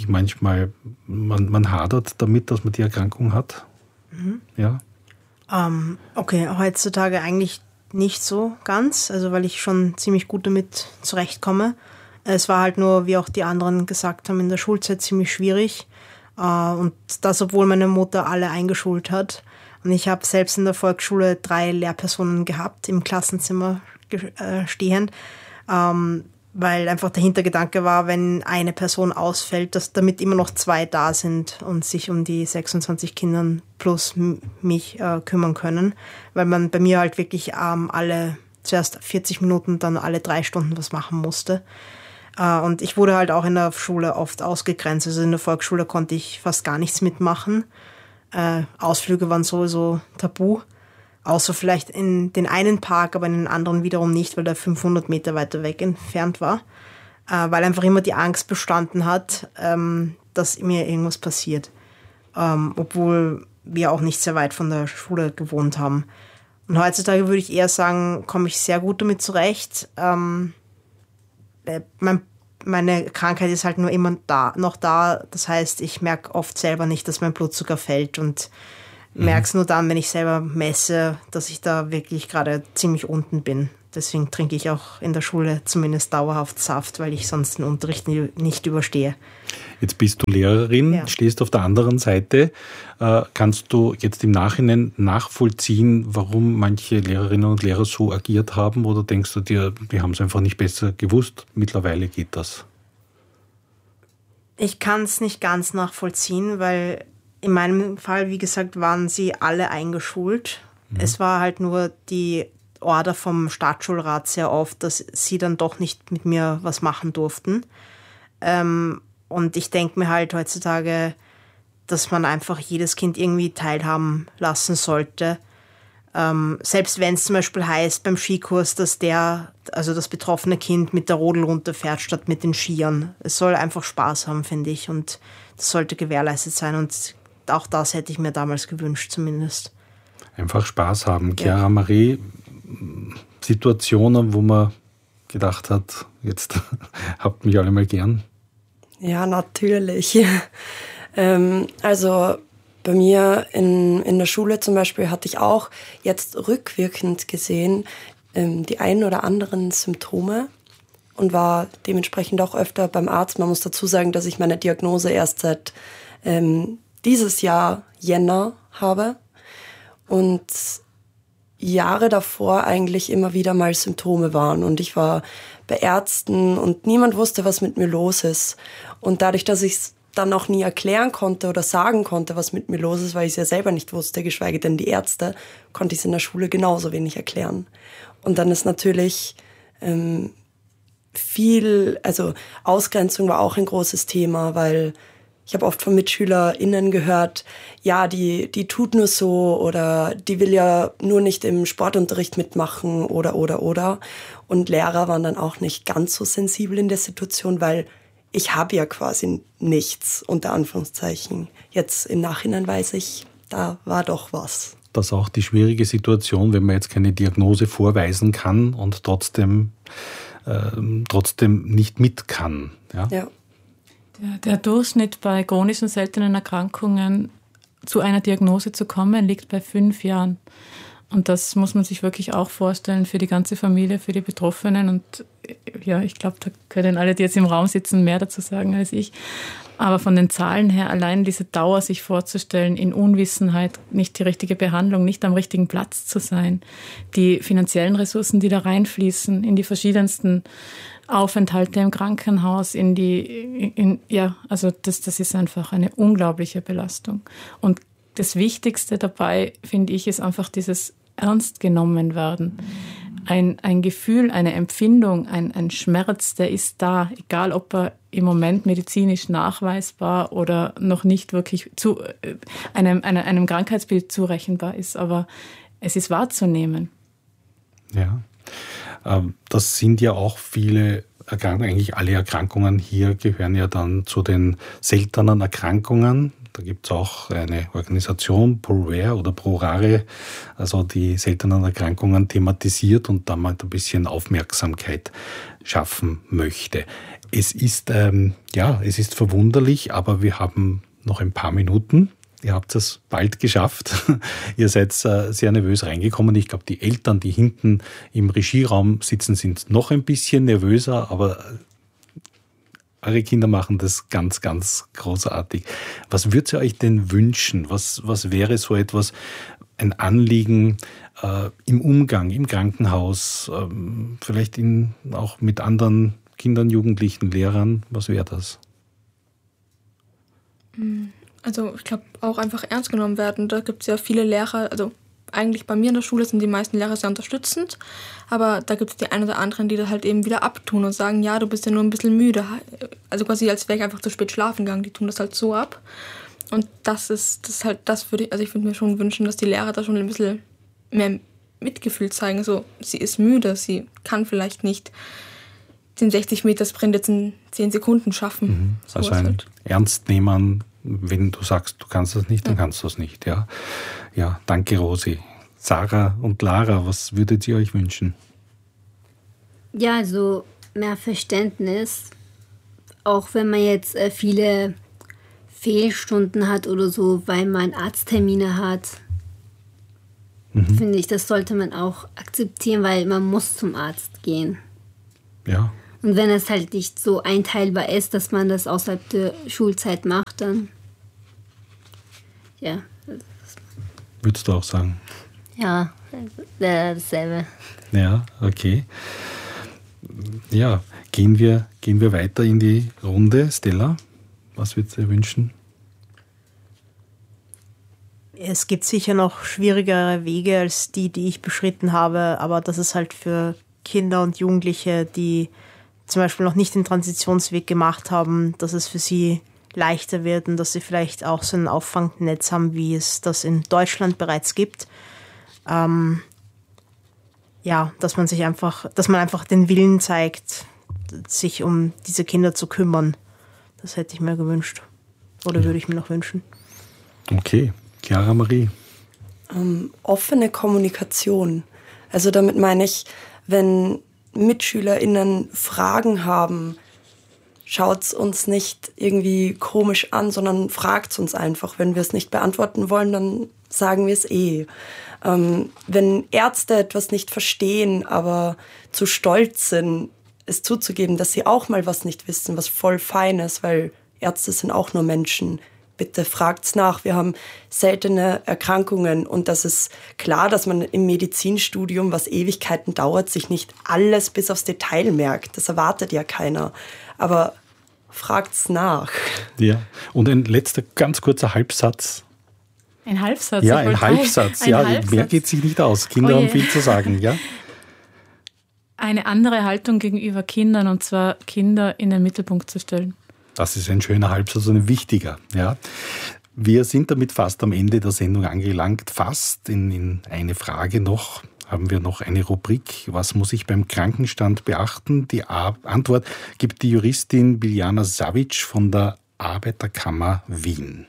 man hadert damit, dass man die Erkrankung hat. Mhm. Ja. Okay, heutzutage eigentlich nicht so ganz, also weil ich schon ziemlich gut damit zurechtkomme. Es war halt nur, wie auch die anderen gesagt haben, in der Schulzeit ziemlich schwierig. Und das, obwohl meine Mutter alle eingeschult hat. Und ich habe selbst in der Volksschule 3 Lehrpersonen gehabt, im Klassenzimmer stehend, weil einfach der Hintergedanke war, wenn eine Person ausfällt, dass damit immer noch 2 da sind und sich um die 26 Kindern plus mich kümmern können, weil man bei mir halt wirklich alle zuerst 40 Minuten, dann alle 3 Stunden was machen musste. Und ich wurde halt auch in der Schule oft ausgegrenzt. Also in der Volksschule konnte ich fast gar nichts mitmachen. Ausflüge waren sowieso tabu. Außer vielleicht in den einen Park, aber in den anderen wiederum nicht, weil der 500 Meter weiter weg entfernt war. Weil einfach immer die Angst bestanden hat, dass mir irgendwas passiert. Obwohl wir auch nicht sehr weit von der Schule gewohnt haben. Und heutzutage würde ich eher sagen, komme ich sehr gut damit zurecht. Meine Krankheit ist halt nur immer noch da. Das heißt, ich merke oft selber nicht, dass mein Blutzucker fällt und merke es nur dann, wenn ich selber messe, dass ich da wirklich gerade ziemlich unten bin. Deswegen trinke ich auch in der Schule zumindest dauerhaft Saft, weil ich sonst den Unterricht nicht überstehe. Jetzt bist du Lehrerin, Ja. stehst auf der anderen Seite. Kannst du jetzt im Nachhinein nachvollziehen, warum manche Lehrerinnen und Lehrer so agiert haben? Oder denkst du dir, die haben es einfach nicht besser gewusst? Mittlerweile geht das. Ich kann es nicht ganz nachvollziehen, weil in meinem Fall, wie gesagt, waren sie alle eingeschult. Es war halt nur die Order vom Staatsschulrat sehr oft, dass sie dann doch nicht mit mir was machen durften. Und ich denke mir halt heutzutage, dass man einfach jedes Kind irgendwie teilhaben lassen sollte. Selbst wenn es zum Beispiel heißt beim Skikurs, dass das betroffene Kind mit der Rodel runterfährt statt mit den Skiern. Es soll einfach Spaß haben, finde ich. Und das sollte gewährleistet sein. Und auch das hätte ich mir damals gewünscht zumindest. Einfach Spaß haben. Chiara Marie, Situationen, wo man gedacht hat, jetzt habt mich alle mal gern. Ja, natürlich. Also bei mir in der Schule zum Beispiel hatte ich auch jetzt rückwirkend gesehen die ein oder anderen Symptome und war dementsprechend auch öfter beim Arzt. Man muss dazu sagen, dass ich meine Diagnose erst seit dieses Jahr Jänner habe und Jahre davor eigentlich immer wieder mal Symptome waren. Und ich war bei Ärzten und niemand wusste, was mit mir los ist. Und dadurch, dass ich es dann auch nie erklären konnte oder sagen konnte, was mit mir los ist, weil ich es ja selber nicht wusste, geschweige denn die Ärzte, konnte ich es in der Schule genauso wenig erklären. Und dann ist natürlich also Ausgrenzung war auch ein großes Thema, weil ich habe oft von MitschülerInnen gehört, ja, die tut nur so oder die will ja nur nicht im Sportunterricht mitmachen oder. Und Lehrer waren dann auch nicht ganz so sensibel in der Situation, weil ich habe ja quasi nichts, unter Anführungszeichen. Jetzt im Nachhinein weiß ich, da war doch was. Das ist auch die schwierige Situation, wenn man jetzt keine Diagnose vorweisen kann und trotzdem nicht mit kann. Ja. Der Durchschnitt bei chronischen seltenen Erkrankungen zu einer Diagnose zu kommen, liegt bei 5 Jahren. Und das muss man sich wirklich auch vorstellen für die ganze Familie, für die Betroffenen. Und ja, ich glaube, da können alle, die jetzt im Raum sitzen, mehr dazu sagen als ich. Aber von den Zahlen her, allein diese Dauer sich vorzustellen, in Unwissenheit, nicht die richtige Behandlung, nicht am richtigen Platz zu sein, die finanziellen Ressourcen, die da reinfließen, in die verschiedensten Aufenthalte im Krankenhaus, also das ist einfach eine unglaubliche Belastung. Und das Wichtigste dabei, finde ich, ist einfach dieses ernst genommen werden. Ein Gefühl, eine Empfindung, ein Schmerz, der ist da, egal ob er im Moment medizinisch nachweisbar oder noch nicht wirklich einem Krankheitsbild zurechenbar ist, aber es ist wahrzunehmen. Ja, das sind ja auch viele Erkrankungen, eigentlich alle Erkrankungen hier gehören ja dann zu den seltenen Erkrankungen. Da gibt es auch eine Organisation, ProRare oder ProRare, also die seltenen Erkrankungen thematisiert und damit ein bisschen Aufmerksamkeit schaffen möchte. Es ist verwunderlich, aber wir haben noch ein paar Minuten. Ihr habt es bald geschafft. Ihr seid sehr nervös reingekommen. Ich glaube, die Eltern, die hinten im Regieraum sitzen, sind noch ein bisschen nervöser, aber eure Kinder machen das ganz, ganz großartig. Was würdet ihr euch denn wünschen? Was wäre so etwas, ein Anliegen im Umgang, im Krankenhaus, vielleicht auch mit anderen Kindern, Jugendlichen, Lehrern? Was wäre das? Also ich glaube, auch einfach ernst genommen werden. Da gibt es ja viele Lehrer, also eigentlich bei mir in der Schule sind die meisten Lehrer sehr unterstützend, aber da gibt es die einen oder anderen, die das halt eben wieder abtun und sagen, ja, du bist ja nur ein bisschen müde. Also quasi, als wäre ich einfach zu spät schlafen gegangen. Die tun das halt so ab. Und das würde ich würde mir schon wünschen, dass die Lehrer da schon ein bisschen mehr Mitgefühl zeigen. So, sie ist müde, sie kann vielleicht nicht den 60-Meter-Sprint jetzt in 10 Sekunden schaffen. Also ein Ernstnehmen Wenn du sagst, du kannst das nicht, dann kannst du es nicht. Ja, ja, danke Rosi. Sarah und Lara, was würdet ihr euch wünschen? Ja, also mehr Verständnis. Auch wenn man jetzt viele Fehlstunden hat oder so, weil man Arzttermine hat, finde ich, das sollte man auch akzeptieren, weil man muss zum Arzt gehen. Ja. Und wenn es halt nicht so einteilbar ist, dass man das außerhalb der Schulzeit macht, dann ja. Würdest du auch sagen? Ja, dasselbe. Ja, okay. Ja, gehen wir weiter in die Runde. Stella, was würdest du dir wünschen? Es gibt sicher noch schwierigere Wege als die ich beschritten habe, aber das ist halt für Kinder und Jugendliche, die zum Beispiel noch nicht den Transitionsweg gemacht haben, dass es für sie leichter wird und dass sie vielleicht auch so ein Auffangnetz haben, wie es das in Deutschland bereits gibt. Ja, dass man einfach den Willen zeigt, sich um diese Kinder zu kümmern. Das hätte ich mir gewünscht. Oder würde ich mir noch wünschen. Okay, Chiara Marie. Offene Kommunikation. Also damit meine ich, wenn MitschülerInnen Fragen haben, schaut's uns nicht irgendwie komisch an, sondern fragt's uns einfach. Wenn wir es nicht beantworten wollen, dann sagen wir es eh. Wenn Ärzte etwas nicht verstehen, aber zu stolz sind, es zuzugeben, dass sie auch mal was nicht wissen, was voll fein ist, weil Ärzte sind auch nur Menschen. Bitte fragt's nach. Wir haben seltene Erkrankungen und das ist klar, dass man im Medizinstudium, was Ewigkeiten dauert, sich nicht alles bis aufs Detail merkt. Das erwartet ja keiner. Aber fragt's nach. Ja, und ein letzter ganz kurzer Halbsatz. Ein Halbsatz? Ja, ein Halbsatz. Ja, mehr geht sich nicht aus. Kinder haben viel zu sagen, ja. Eine andere Haltung gegenüber Kindern, und zwar Kinder in den Mittelpunkt zu stellen. Das ist ein schöner Halbsatz und ein wichtiger. Ja. Wir sind damit fast am Ende der Sendung angelangt. Fast in eine Frage noch. Haben wir noch eine Rubrik, was muss ich beim Krankenstand beachten? Die Antwort gibt die Juristin Biljana Savic von der Arbeiterkammer Wien.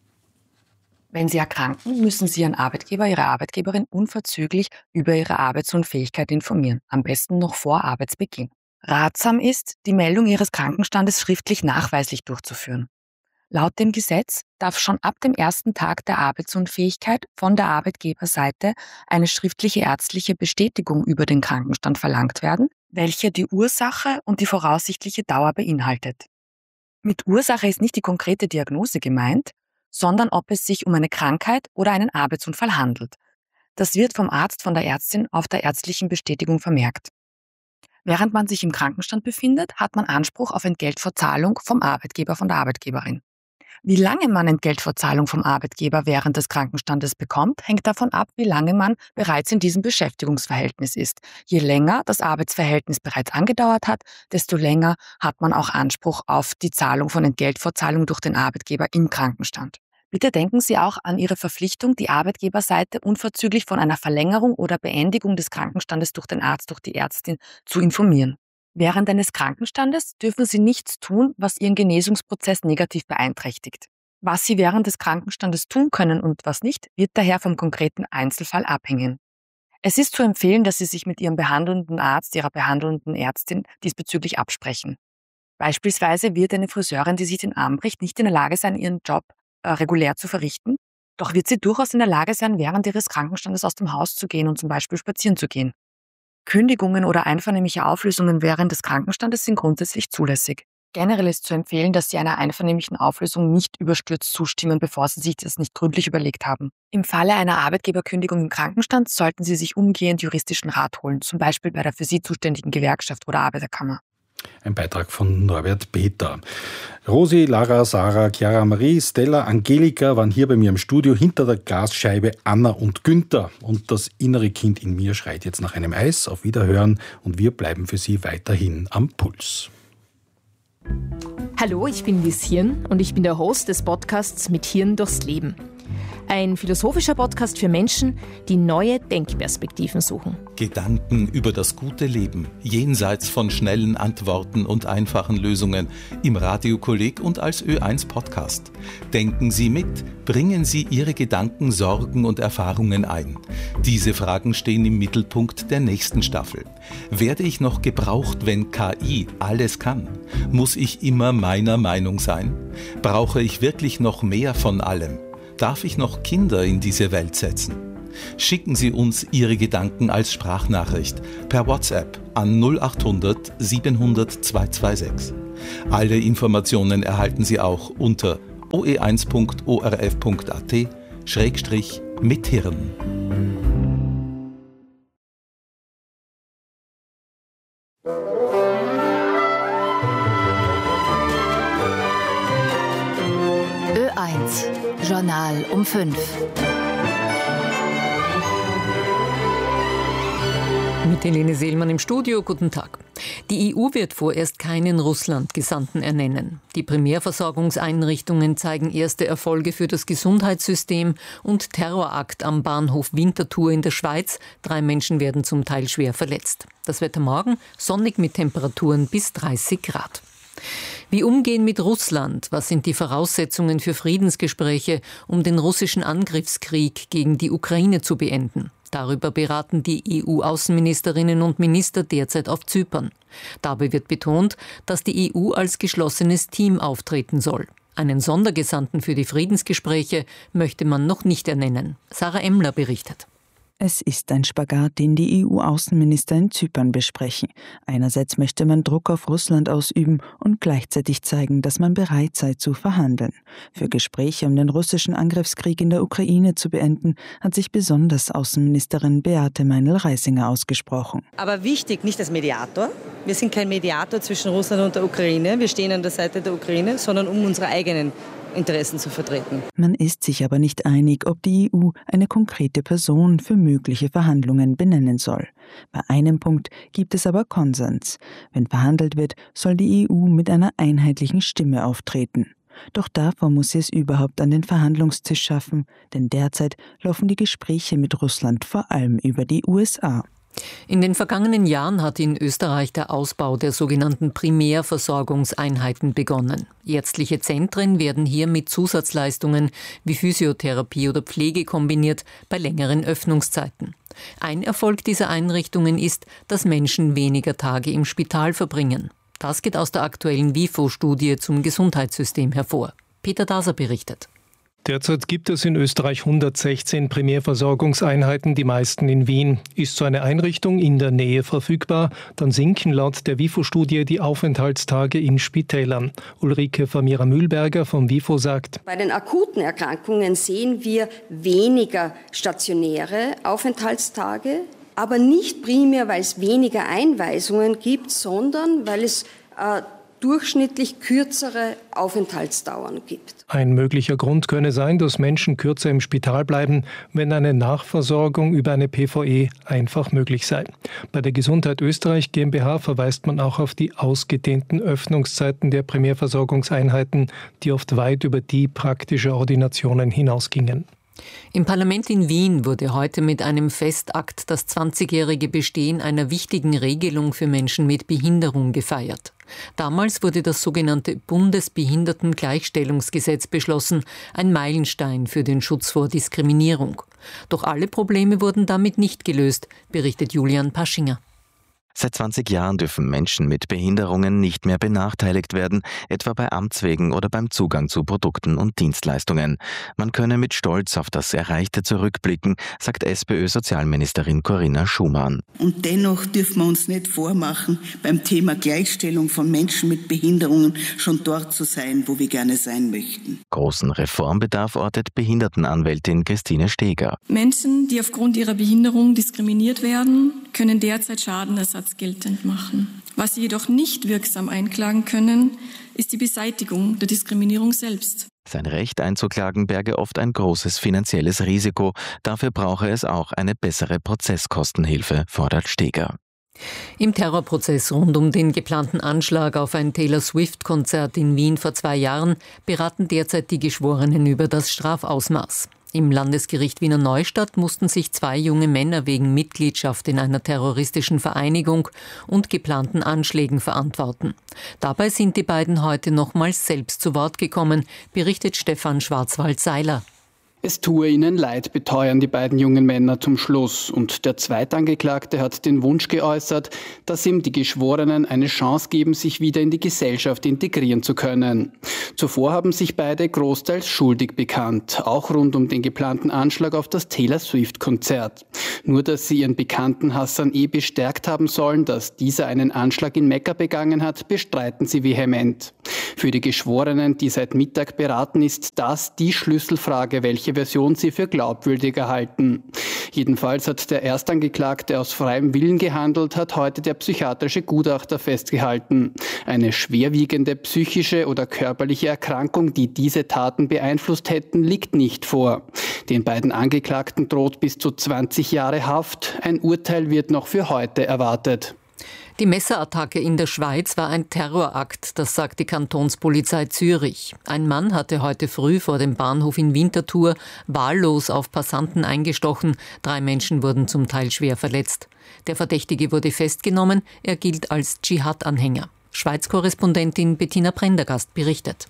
Wenn Sie erkranken, müssen Sie Ihren Arbeitgeber, Ihre Arbeitgeberin unverzüglich über Ihre Arbeitsunfähigkeit informieren, am besten noch vor Arbeitsbeginn. Ratsam ist, die Meldung Ihres Krankenstandes schriftlich nachweislich durchzuführen. Laut dem Gesetz darf schon ab dem ersten Tag der Arbeitsunfähigkeit von der Arbeitgeberseite eine schriftliche ärztliche Bestätigung über den Krankenstand verlangt werden, welche die Ursache und die voraussichtliche Dauer beinhaltet. Mit Ursache ist nicht die konkrete Diagnose gemeint, sondern ob es sich um eine Krankheit oder einen Arbeitsunfall handelt. Das wird vom Arzt, von der Ärztin auf der ärztlichen Bestätigung vermerkt. Während man sich im Krankenstand befindet, hat man Anspruch auf Entgeltfortzahlung vom Arbeitgeber, von der Arbeitgeberin. Wie lange man Entgeltfortzahlung vom Arbeitgeber während des Krankenstandes bekommt, hängt davon ab, wie lange man bereits in diesem Beschäftigungsverhältnis ist. Je länger das Arbeitsverhältnis bereits angedauert hat, desto länger hat man auch Anspruch auf die Zahlung von Entgeltfortzahlung durch den Arbeitgeber im Krankenstand. Bitte denken Sie auch an Ihre Verpflichtung, die Arbeitgeberseite unverzüglich von einer Verlängerung oder Beendigung des Krankenstandes durch den Arzt, durch die Ärztin zu informieren. Während eines Krankenstandes dürfen Sie nichts tun, was Ihren Genesungsprozess negativ beeinträchtigt. Was Sie während des Krankenstandes tun können und was nicht, wird daher vom konkreten Einzelfall abhängen. Es ist zu empfehlen, dass Sie sich mit Ihrem behandelnden Arzt, Ihrer behandelnden Ärztin diesbezüglich absprechen. Beispielsweise wird eine Friseurin, die sich den Arm bricht, nicht in der Lage sein, ihren Job regulär zu verrichten, doch wird sie durchaus in der Lage sein, während ihres Krankenstandes aus dem Haus zu gehen und zum Beispiel spazieren zu gehen. Kündigungen oder einvernehmliche Auflösungen während des Krankenstandes sind grundsätzlich zulässig. Generell ist zu empfehlen, dass Sie einer einvernehmlichen Auflösung nicht überstürzt zustimmen, bevor Sie sich das nicht gründlich überlegt haben. Im Falle einer Arbeitgeberkündigung im Krankenstand sollten Sie sich umgehend juristischen Rat holen, zum Beispiel bei der für Sie zuständigen Gewerkschaft oder Arbeiterkammer. Ein Beitrag von Norbert Peter. Rosi, Lara, Sarah, Chiara Marie, Stella, Angelika waren hier bei mir im Studio, hinter der Glasscheibe Anna und Günther. Und das innere Kind in mir schreit jetzt nach einem Eis. Auf Wiederhören und wir bleiben für Sie weiterhin am Puls. Hallo, ich bin Lies Hirn und ich bin der Host des Podcasts Mit Hirn durchs Leben. Ein philosophischer Podcast für Menschen, die neue Denkperspektiven suchen. Gedanken über das gute Leben, jenseits von schnellen Antworten und einfachen Lösungen, im Radiokolleg und als Ö1 Podcast. Denken Sie mit, bringen Sie Ihre Gedanken, Sorgen und Erfahrungen ein. Diese Fragen stehen im Mittelpunkt der nächsten Staffel. Werde ich noch gebraucht, wenn KI alles kann? Muss ich immer meiner Meinung sein? Brauche ich wirklich noch mehr von allem? Darf ich noch Kinder in diese Welt setzen? Schicken Sie uns Ihre Gedanken als Sprachnachricht per WhatsApp an 0800 700 226. Alle Informationen erhalten Sie auch unter oe1.orf.at/mithirn. Ö1 Journal um 5. Mit Helene Seelmann im Studio, guten Tag. Die EU wird vorerst keinen Russland-Gesandten ernennen. Die Primärversorgungseinrichtungen zeigen erste Erfolge für das Gesundheitssystem und Terrorakt am Bahnhof Winterthur in der Schweiz. 3 Menschen werden zum Teil schwer verletzt. Das Wetter morgen sonnig mit Temperaturen bis 30 Grad. Wie umgehen mit Russland? Was sind die Voraussetzungen für Friedensgespräche, um den russischen Angriffskrieg gegen die Ukraine zu beenden? Darüber beraten die EU-Außenministerinnen und Minister derzeit auf Zypern. Dabei wird betont, dass die EU als geschlossenes Team auftreten soll. Einen Sondergesandten für die Friedensgespräche möchte man noch nicht ernennen. Sarah Emmler berichtet. Es ist ein Spagat, den die EU-Außenminister in Zypern besprechen. Einerseits möchte man Druck auf Russland ausüben und gleichzeitig zeigen, dass man bereit sei zu verhandeln. Für Gespräche, um den russischen Angriffskrieg in der Ukraine zu beenden, hat sich besonders Außenministerin Beate Meinl-Reisinger ausgesprochen. Aber wichtig, nicht als Mediator. Wir sind kein Mediator zwischen Russland und der Ukraine. Wir stehen an der Seite der Ukraine, sondern um unsere eigenen Interessen zu vertreten. Man ist sich aber nicht einig, ob die EU eine konkrete Person für mögliche Verhandlungen benennen soll. Bei einem Punkt gibt es aber Konsens. Wenn verhandelt wird, soll die EU mit einer einheitlichen Stimme auftreten. Doch davor muss sie es überhaupt an den Verhandlungstisch schaffen, denn derzeit laufen die Gespräche mit Russland vor allem über die USA. In den vergangenen Jahren hat in Österreich der Ausbau der sogenannten Primärversorgungseinheiten begonnen. Ärztliche Zentren werden hier mit Zusatzleistungen wie Physiotherapie oder Pflege kombiniert bei längeren Öffnungszeiten. Ein Erfolg dieser Einrichtungen ist, dass Menschen weniger Tage im Spital verbringen. Das geht aus der aktuellen WIFO-Studie zum Gesundheitssystem hervor. Peter Daser berichtet. Derzeit gibt es in Österreich 116 Primärversorgungseinheiten, die meisten in Wien. Ist so eine Einrichtung in der Nähe verfügbar, dann sinken laut der WIFO-Studie die Aufenthaltstage in Spitälern. Ulrike Vermeer-Mühlberger vom WIFO sagt: Bei den akuten Erkrankungen sehen wir weniger stationäre Aufenthaltstage, aber nicht primär, weil es weniger Einweisungen gibt, sondern weil es durchschnittlich kürzere Aufenthaltsdauern gibt. Ein möglicher Grund könne sein, dass Menschen kürzer im Spital bleiben, wenn eine Nachversorgung über eine PVE einfach möglich sei. Bei der Gesundheit Österreich GmbH verweist man auch auf die ausgedehnten Öffnungszeiten der Primärversorgungseinheiten, die oft weit über die praktische Ordinationen hinausgingen. Im Parlament in Wien wurde heute mit einem Festakt das 20-jährige Bestehen einer wichtigen Regelung für Menschen mit Behinderung gefeiert. Damals wurde das sogenannte Bundesbehindertengleichstellungsgesetz beschlossen, ein Meilenstein für den Schutz vor Diskriminierung. Doch alle Probleme wurden damit nicht gelöst, berichtet Julian Paschinger. Seit 20 Jahren dürfen Menschen mit Behinderungen nicht mehr benachteiligt werden, etwa bei Amtswegen oder beim Zugang zu Produkten und Dienstleistungen. Man könne mit Stolz auf das Erreichte zurückblicken, sagt SPÖ-Sozialministerin Corinna Schumann. Und dennoch dürfen wir uns nicht vormachen, beim Thema Gleichstellung von Menschen mit Behinderungen schon dort zu sein, wo wir gerne sein möchten. Großen Reformbedarf ortet Behindertenanwältin Christine Steger. Menschen, die aufgrund ihrer Behinderung diskriminiert werden, können derzeit Schadenersatz geltend machen. Was sie jedoch nicht wirksam einklagen können, ist die Beseitigung der Diskriminierung selbst. Sein Recht einzuklagen berge oft ein großes finanzielles Risiko. Dafür brauche es auch eine bessere Prozesskostenhilfe, fordert Steger. Im Terrorprozess rund um den geplanten Anschlag auf ein Taylor-Swift-Konzert in Wien vor 2 Jahren beraten derzeit die Geschworenen über das Strafausmaß. Im Landesgericht Wiener Neustadt mussten sich 2 junge Männer wegen Mitgliedschaft in einer terroristischen Vereinigung und geplanten Anschlägen verantworten. Dabei sind die beiden heute nochmals selbst zu Wort gekommen, berichtet Stefan Schwarzwald-Seiler. Es tue ihnen leid, beteuern die beiden jungen Männer zum Schluss. Und der Zweitangeklagte hat den Wunsch geäußert, dass ihm die Geschworenen eine Chance geben, sich wieder in die Gesellschaft integrieren zu können. Zuvor haben sich beide großteils schuldig bekannt, auch rund um den geplanten Anschlag auf das Taylor Swift-Konzert. Nur, dass sie ihren Bekannten Hassan E. bestärkt haben sollen, dass dieser einen Anschlag in Mekka begangen hat, bestreiten sie vehement. Für die Geschworenen, die seit Mittag beraten, ist das die Schlüsselfrage, welche Version sie für glaubwürdiger halten. Jedenfalls hat der Erstangeklagte aus freiem Willen gehandelt, hat heute der psychiatrische Gutachter festgehalten. Eine schwerwiegende psychische oder körperliche Erkrankung, die diese Taten beeinflusst hätten, liegt nicht vor. Den beiden Angeklagten droht bis zu 20 Jahre Haft. Ein Urteil wird noch für heute erwartet. Die Messerattacke in der Schweiz war ein Terrorakt, das sagt die Kantonspolizei Zürich. Ein Mann hatte heute früh vor dem Bahnhof in Winterthur wahllos auf Passanten eingestochen. 3 Menschen wurden zum Teil schwer verletzt. Der Verdächtige wurde festgenommen, er gilt als Dschihad-Anhänger. Schweiz-Korrespondentin Bettina Prendergast berichtet.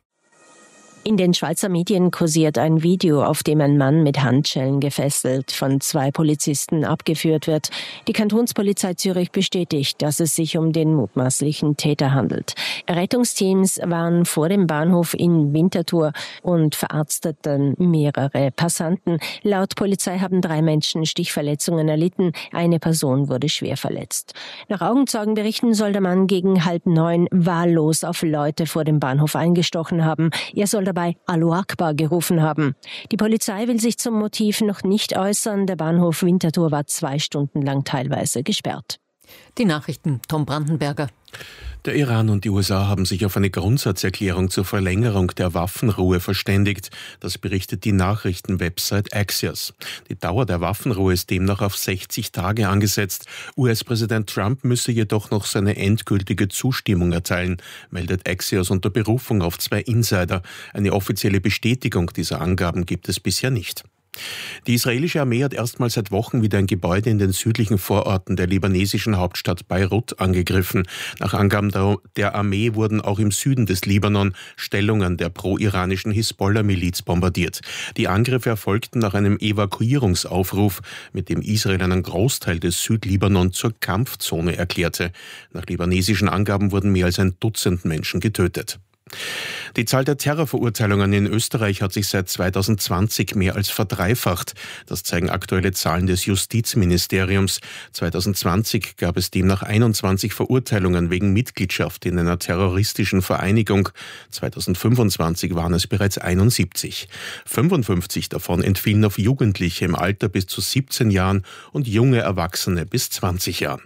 In den Schweizer Medien kursiert ein Video, auf dem ein Mann mit Handschellen gefesselt von 2 Polizisten abgeführt wird. Die Kantonspolizei Zürich bestätigt, dass es sich um den mutmaßlichen Täter handelt. Rettungsteams waren vor dem Bahnhof in Winterthur und verarzteten mehrere Passanten. Laut Polizei haben 3 Menschen Stichverletzungen erlitten. Eine Person wurde schwer verletzt. Nach Augenzeugenberichten soll der Mann gegen 8:30 wahllos auf Leute vor dem Bahnhof eingestochen haben. Er soll dabei Allahu Akbar gerufen haben. Die Polizei will sich zum Motiv noch nicht äußern. Der Bahnhof Winterthur war 2 Stunden lang teilweise gesperrt. Die Nachrichten, Tom Brandenberger. Der Iran und die USA haben sich auf eine Grundsatzerklärung zur Verlängerung der Waffenruhe verständigt. Das berichtet die Nachrichtenwebsite Axios. Die Dauer der Waffenruhe ist demnach auf 60 Tage angesetzt. US-Präsident Trump müsse jedoch noch seine endgültige Zustimmung erteilen, meldet Axios unter Berufung auf 2 Insider. Eine offizielle Bestätigung dieser Angaben gibt es bisher nicht. Die israelische Armee hat erstmals seit Wochen wieder ein Gebäude in den südlichen Vororten der libanesischen Hauptstadt Beirut angegriffen. Nach Angaben der Armee wurden auch im Süden des Libanon Stellungen der pro-iranischen Hisbollah-Miliz bombardiert. Die Angriffe erfolgten nach einem Evakuierungsaufruf, mit dem Israel einen Großteil des Südlibanon zur Kampfzone erklärte. Nach libanesischen Angaben wurden mehr als 1 Dutzend Menschen getötet. Die Zahl der Terrorverurteilungen in Österreich hat sich seit 2020 mehr als verdreifacht. Das zeigen aktuelle Zahlen des Justizministeriums. 2020 gab es demnach 21 Verurteilungen wegen Mitgliedschaft in einer terroristischen Vereinigung. 2025 waren es bereits 71. 55 davon entfielen auf Jugendliche im Alter bis zu 17 Jahren und junge Erwachsene bis 20 Jahren.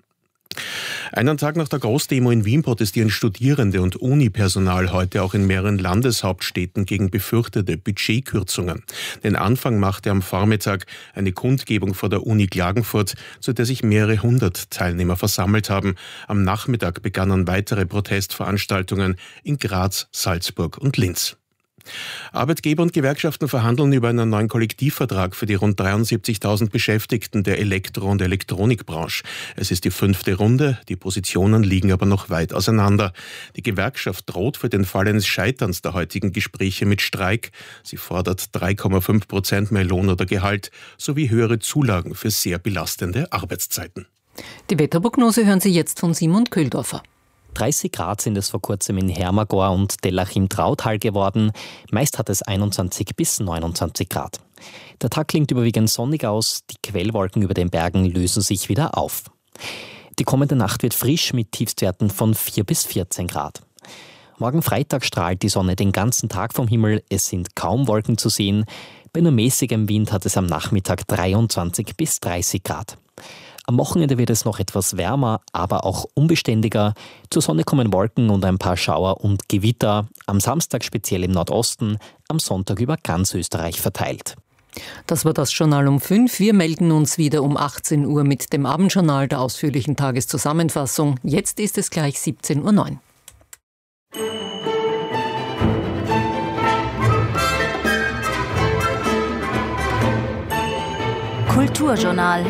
Einen Tag nach der Großdemo in Wien protestieren Studierende und Unipersonal heute auch in mehreren Landeshauptstädten gegen befürchtete Budgetkürzungen. Den Anfang machte am Vormittag eine Kundgebung vor der Uni Klagenfurt, zu der sich mehrere 100 Teilnehmer versammelt haben. Am Nachmittag begannen weitere Protestveranstaltungen in Graz, Salzburg und Linz. Arbeitgeber und Gewerkschaften verhandeln über einen neuen Kollektivvertrag für die rund 73.000 Beschäftigten der Elektro- und Elektronikbranche. Es ist die 5. Runde, die Positionen liegen aber noch weit auseinander. Die Gewerkschaft droht für den Fall eines Scheiterns der heutigen Gespräche mit Streik. Sie fordert 3,5% mehr Lohn oder Gehalt sowie höhere Zulagen für sehr belastende Arbeitszeiten. Die Wetterprognose hören Sie jetzt von Simon Köhldorfer. 30 Grad sind es vor kurzem in Hermagor und Dellach im Trautal geworden. Meist hat es 21 bis 29 Grad. Der Tag klingt überwiegend sonnig aus, die Quellwolken über den Bergen lösen sich wieder auf. Die kommende Nacht wird frisch mit Tiefstwerten von 4 bis 14 Grad. Morgen Freitag strahlt die Sonne den ganzen Tag vom Himmel, es sind kaum Wolken zu sehen. Bei nur mäßigem Wind hat es am Nachmittag 23 bis 30 Grad. Am Wochenende wird es noch etwas wärmer, aber auch unbeständiger. Zur Sonne kommen Wolken und ein paar Schauer und Gewitter. Am Samstag speziell im Nordosten, am Sonntag über ganz Österreich verteilt. Das war das Journal um 5. Wir melden uns wieder um 18 Uhr mit dem Abendjournal der ausführlichen Tageszusammenfassung. Jetzt ist es gleich 17:09 Uhr. Kulturjournal.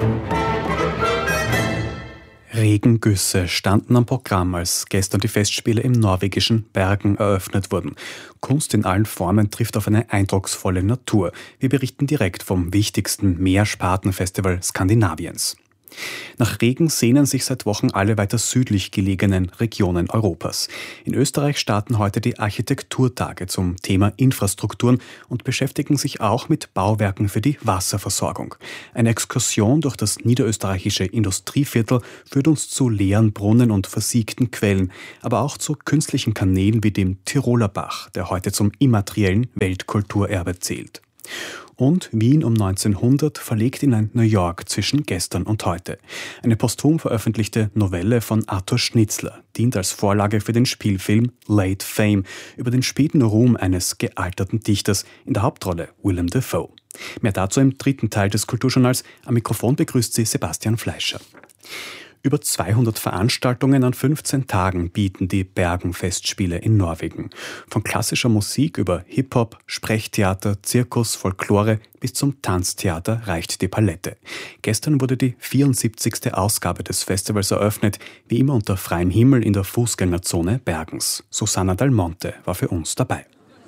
Regengüsse standen am Programm, als gestern die Festspiele im norwegischen Bergen eröffnet wurden. Kunst in allen Formen trifft auf eine eindrucksvolle Natur. Wir berichten direkt vom wichtigsten Meerspartenfestival Skandinaviens. Nach Regen sehnen sich seit Wochen alle weiter südlich gelegenen Regionen Europas. In Österreich starten heute die Architekturtage zum Thema Infrastrukturen und beschäftigen sich auch mit Bauwerken für die Wasserversorgung. Eine Exkursion durch das niederösterreichische Industrieviertel führt uns zu leeren Brunnen und versiegten Quellen, aber auch zu künstlichen Kanälen wie dem Tiroler Bach, der heute zum immateriellen Weltkulturerbe zählt. Und Wien um 1900 verlegt in ein New York zwischen gestern und heute. Eine posthum veröffentlichte Novelle von Arthur Schnitzler dient als Vorlage für den Spielfilm Late Fame über den späten Ruhm eines gealterten Dichters, in der Hauptrolle Willem Dafoe. Mehr dazu im dritten Teil des Kulturjournals. Am Mikrofon begrüßt Sie Sebastian Fleischer. Über 200 Veranstaltungen an 15 Tagen bieten die Bergen-Festspiele in Norwegen. Von klassischer Musik über Hip-Hop, Sprechtheater, Zirkus, Folklore bis zum Tanztheater reicht die Palette. Gestern wurde die 74. Ausgabe des Festivals eröffnet, wie immer unter freiem Himmel in der Fußgängerzone Bergens. Susanna Dal Monte war für uns dabei.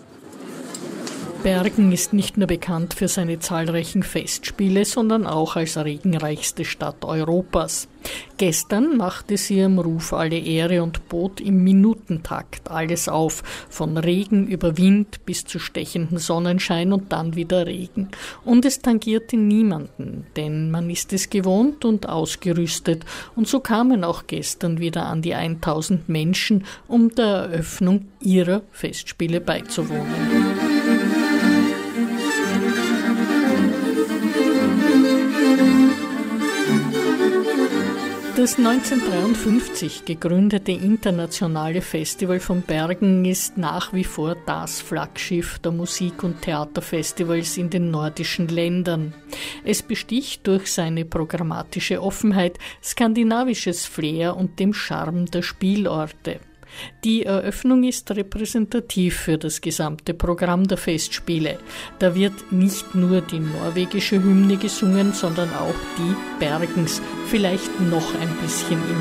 Bergen ist nicht nur bekannt für seine zahlreichen Festspiele, sondern auch als regenreichste Stadt Europas. Gestern machte sie ihrem Ruf alle Ehre und bot im Minutentakt alles auf, von Regen über Wind bis zu stechendem Sonnenschein und dann wieder Regen. Und es tangierte niemanden, denn man ist es gewohnt und ausgerüstet. Und so kamen auch gestern wieder an die 1000 Menschen, um der Eröffnung ihrer Festspiele beizuwohnen. Das 1953 gegründete internationale Festival von Bergen ist nach wie vor das Flaggschiff der Musik- und Theaterfestivals in den nordischen Ländern. Es besticht durch seine programmatische Offenheit, skandinavisches Flair und dem Charme der Spielorte. Die Eröffnung ist repräsentativ für das gesamte Programm der Festspiele. Da wird nicht nur die norwegische Hymne gesungen, sondern auch die Bergens, vielleicht noch ein bisschen im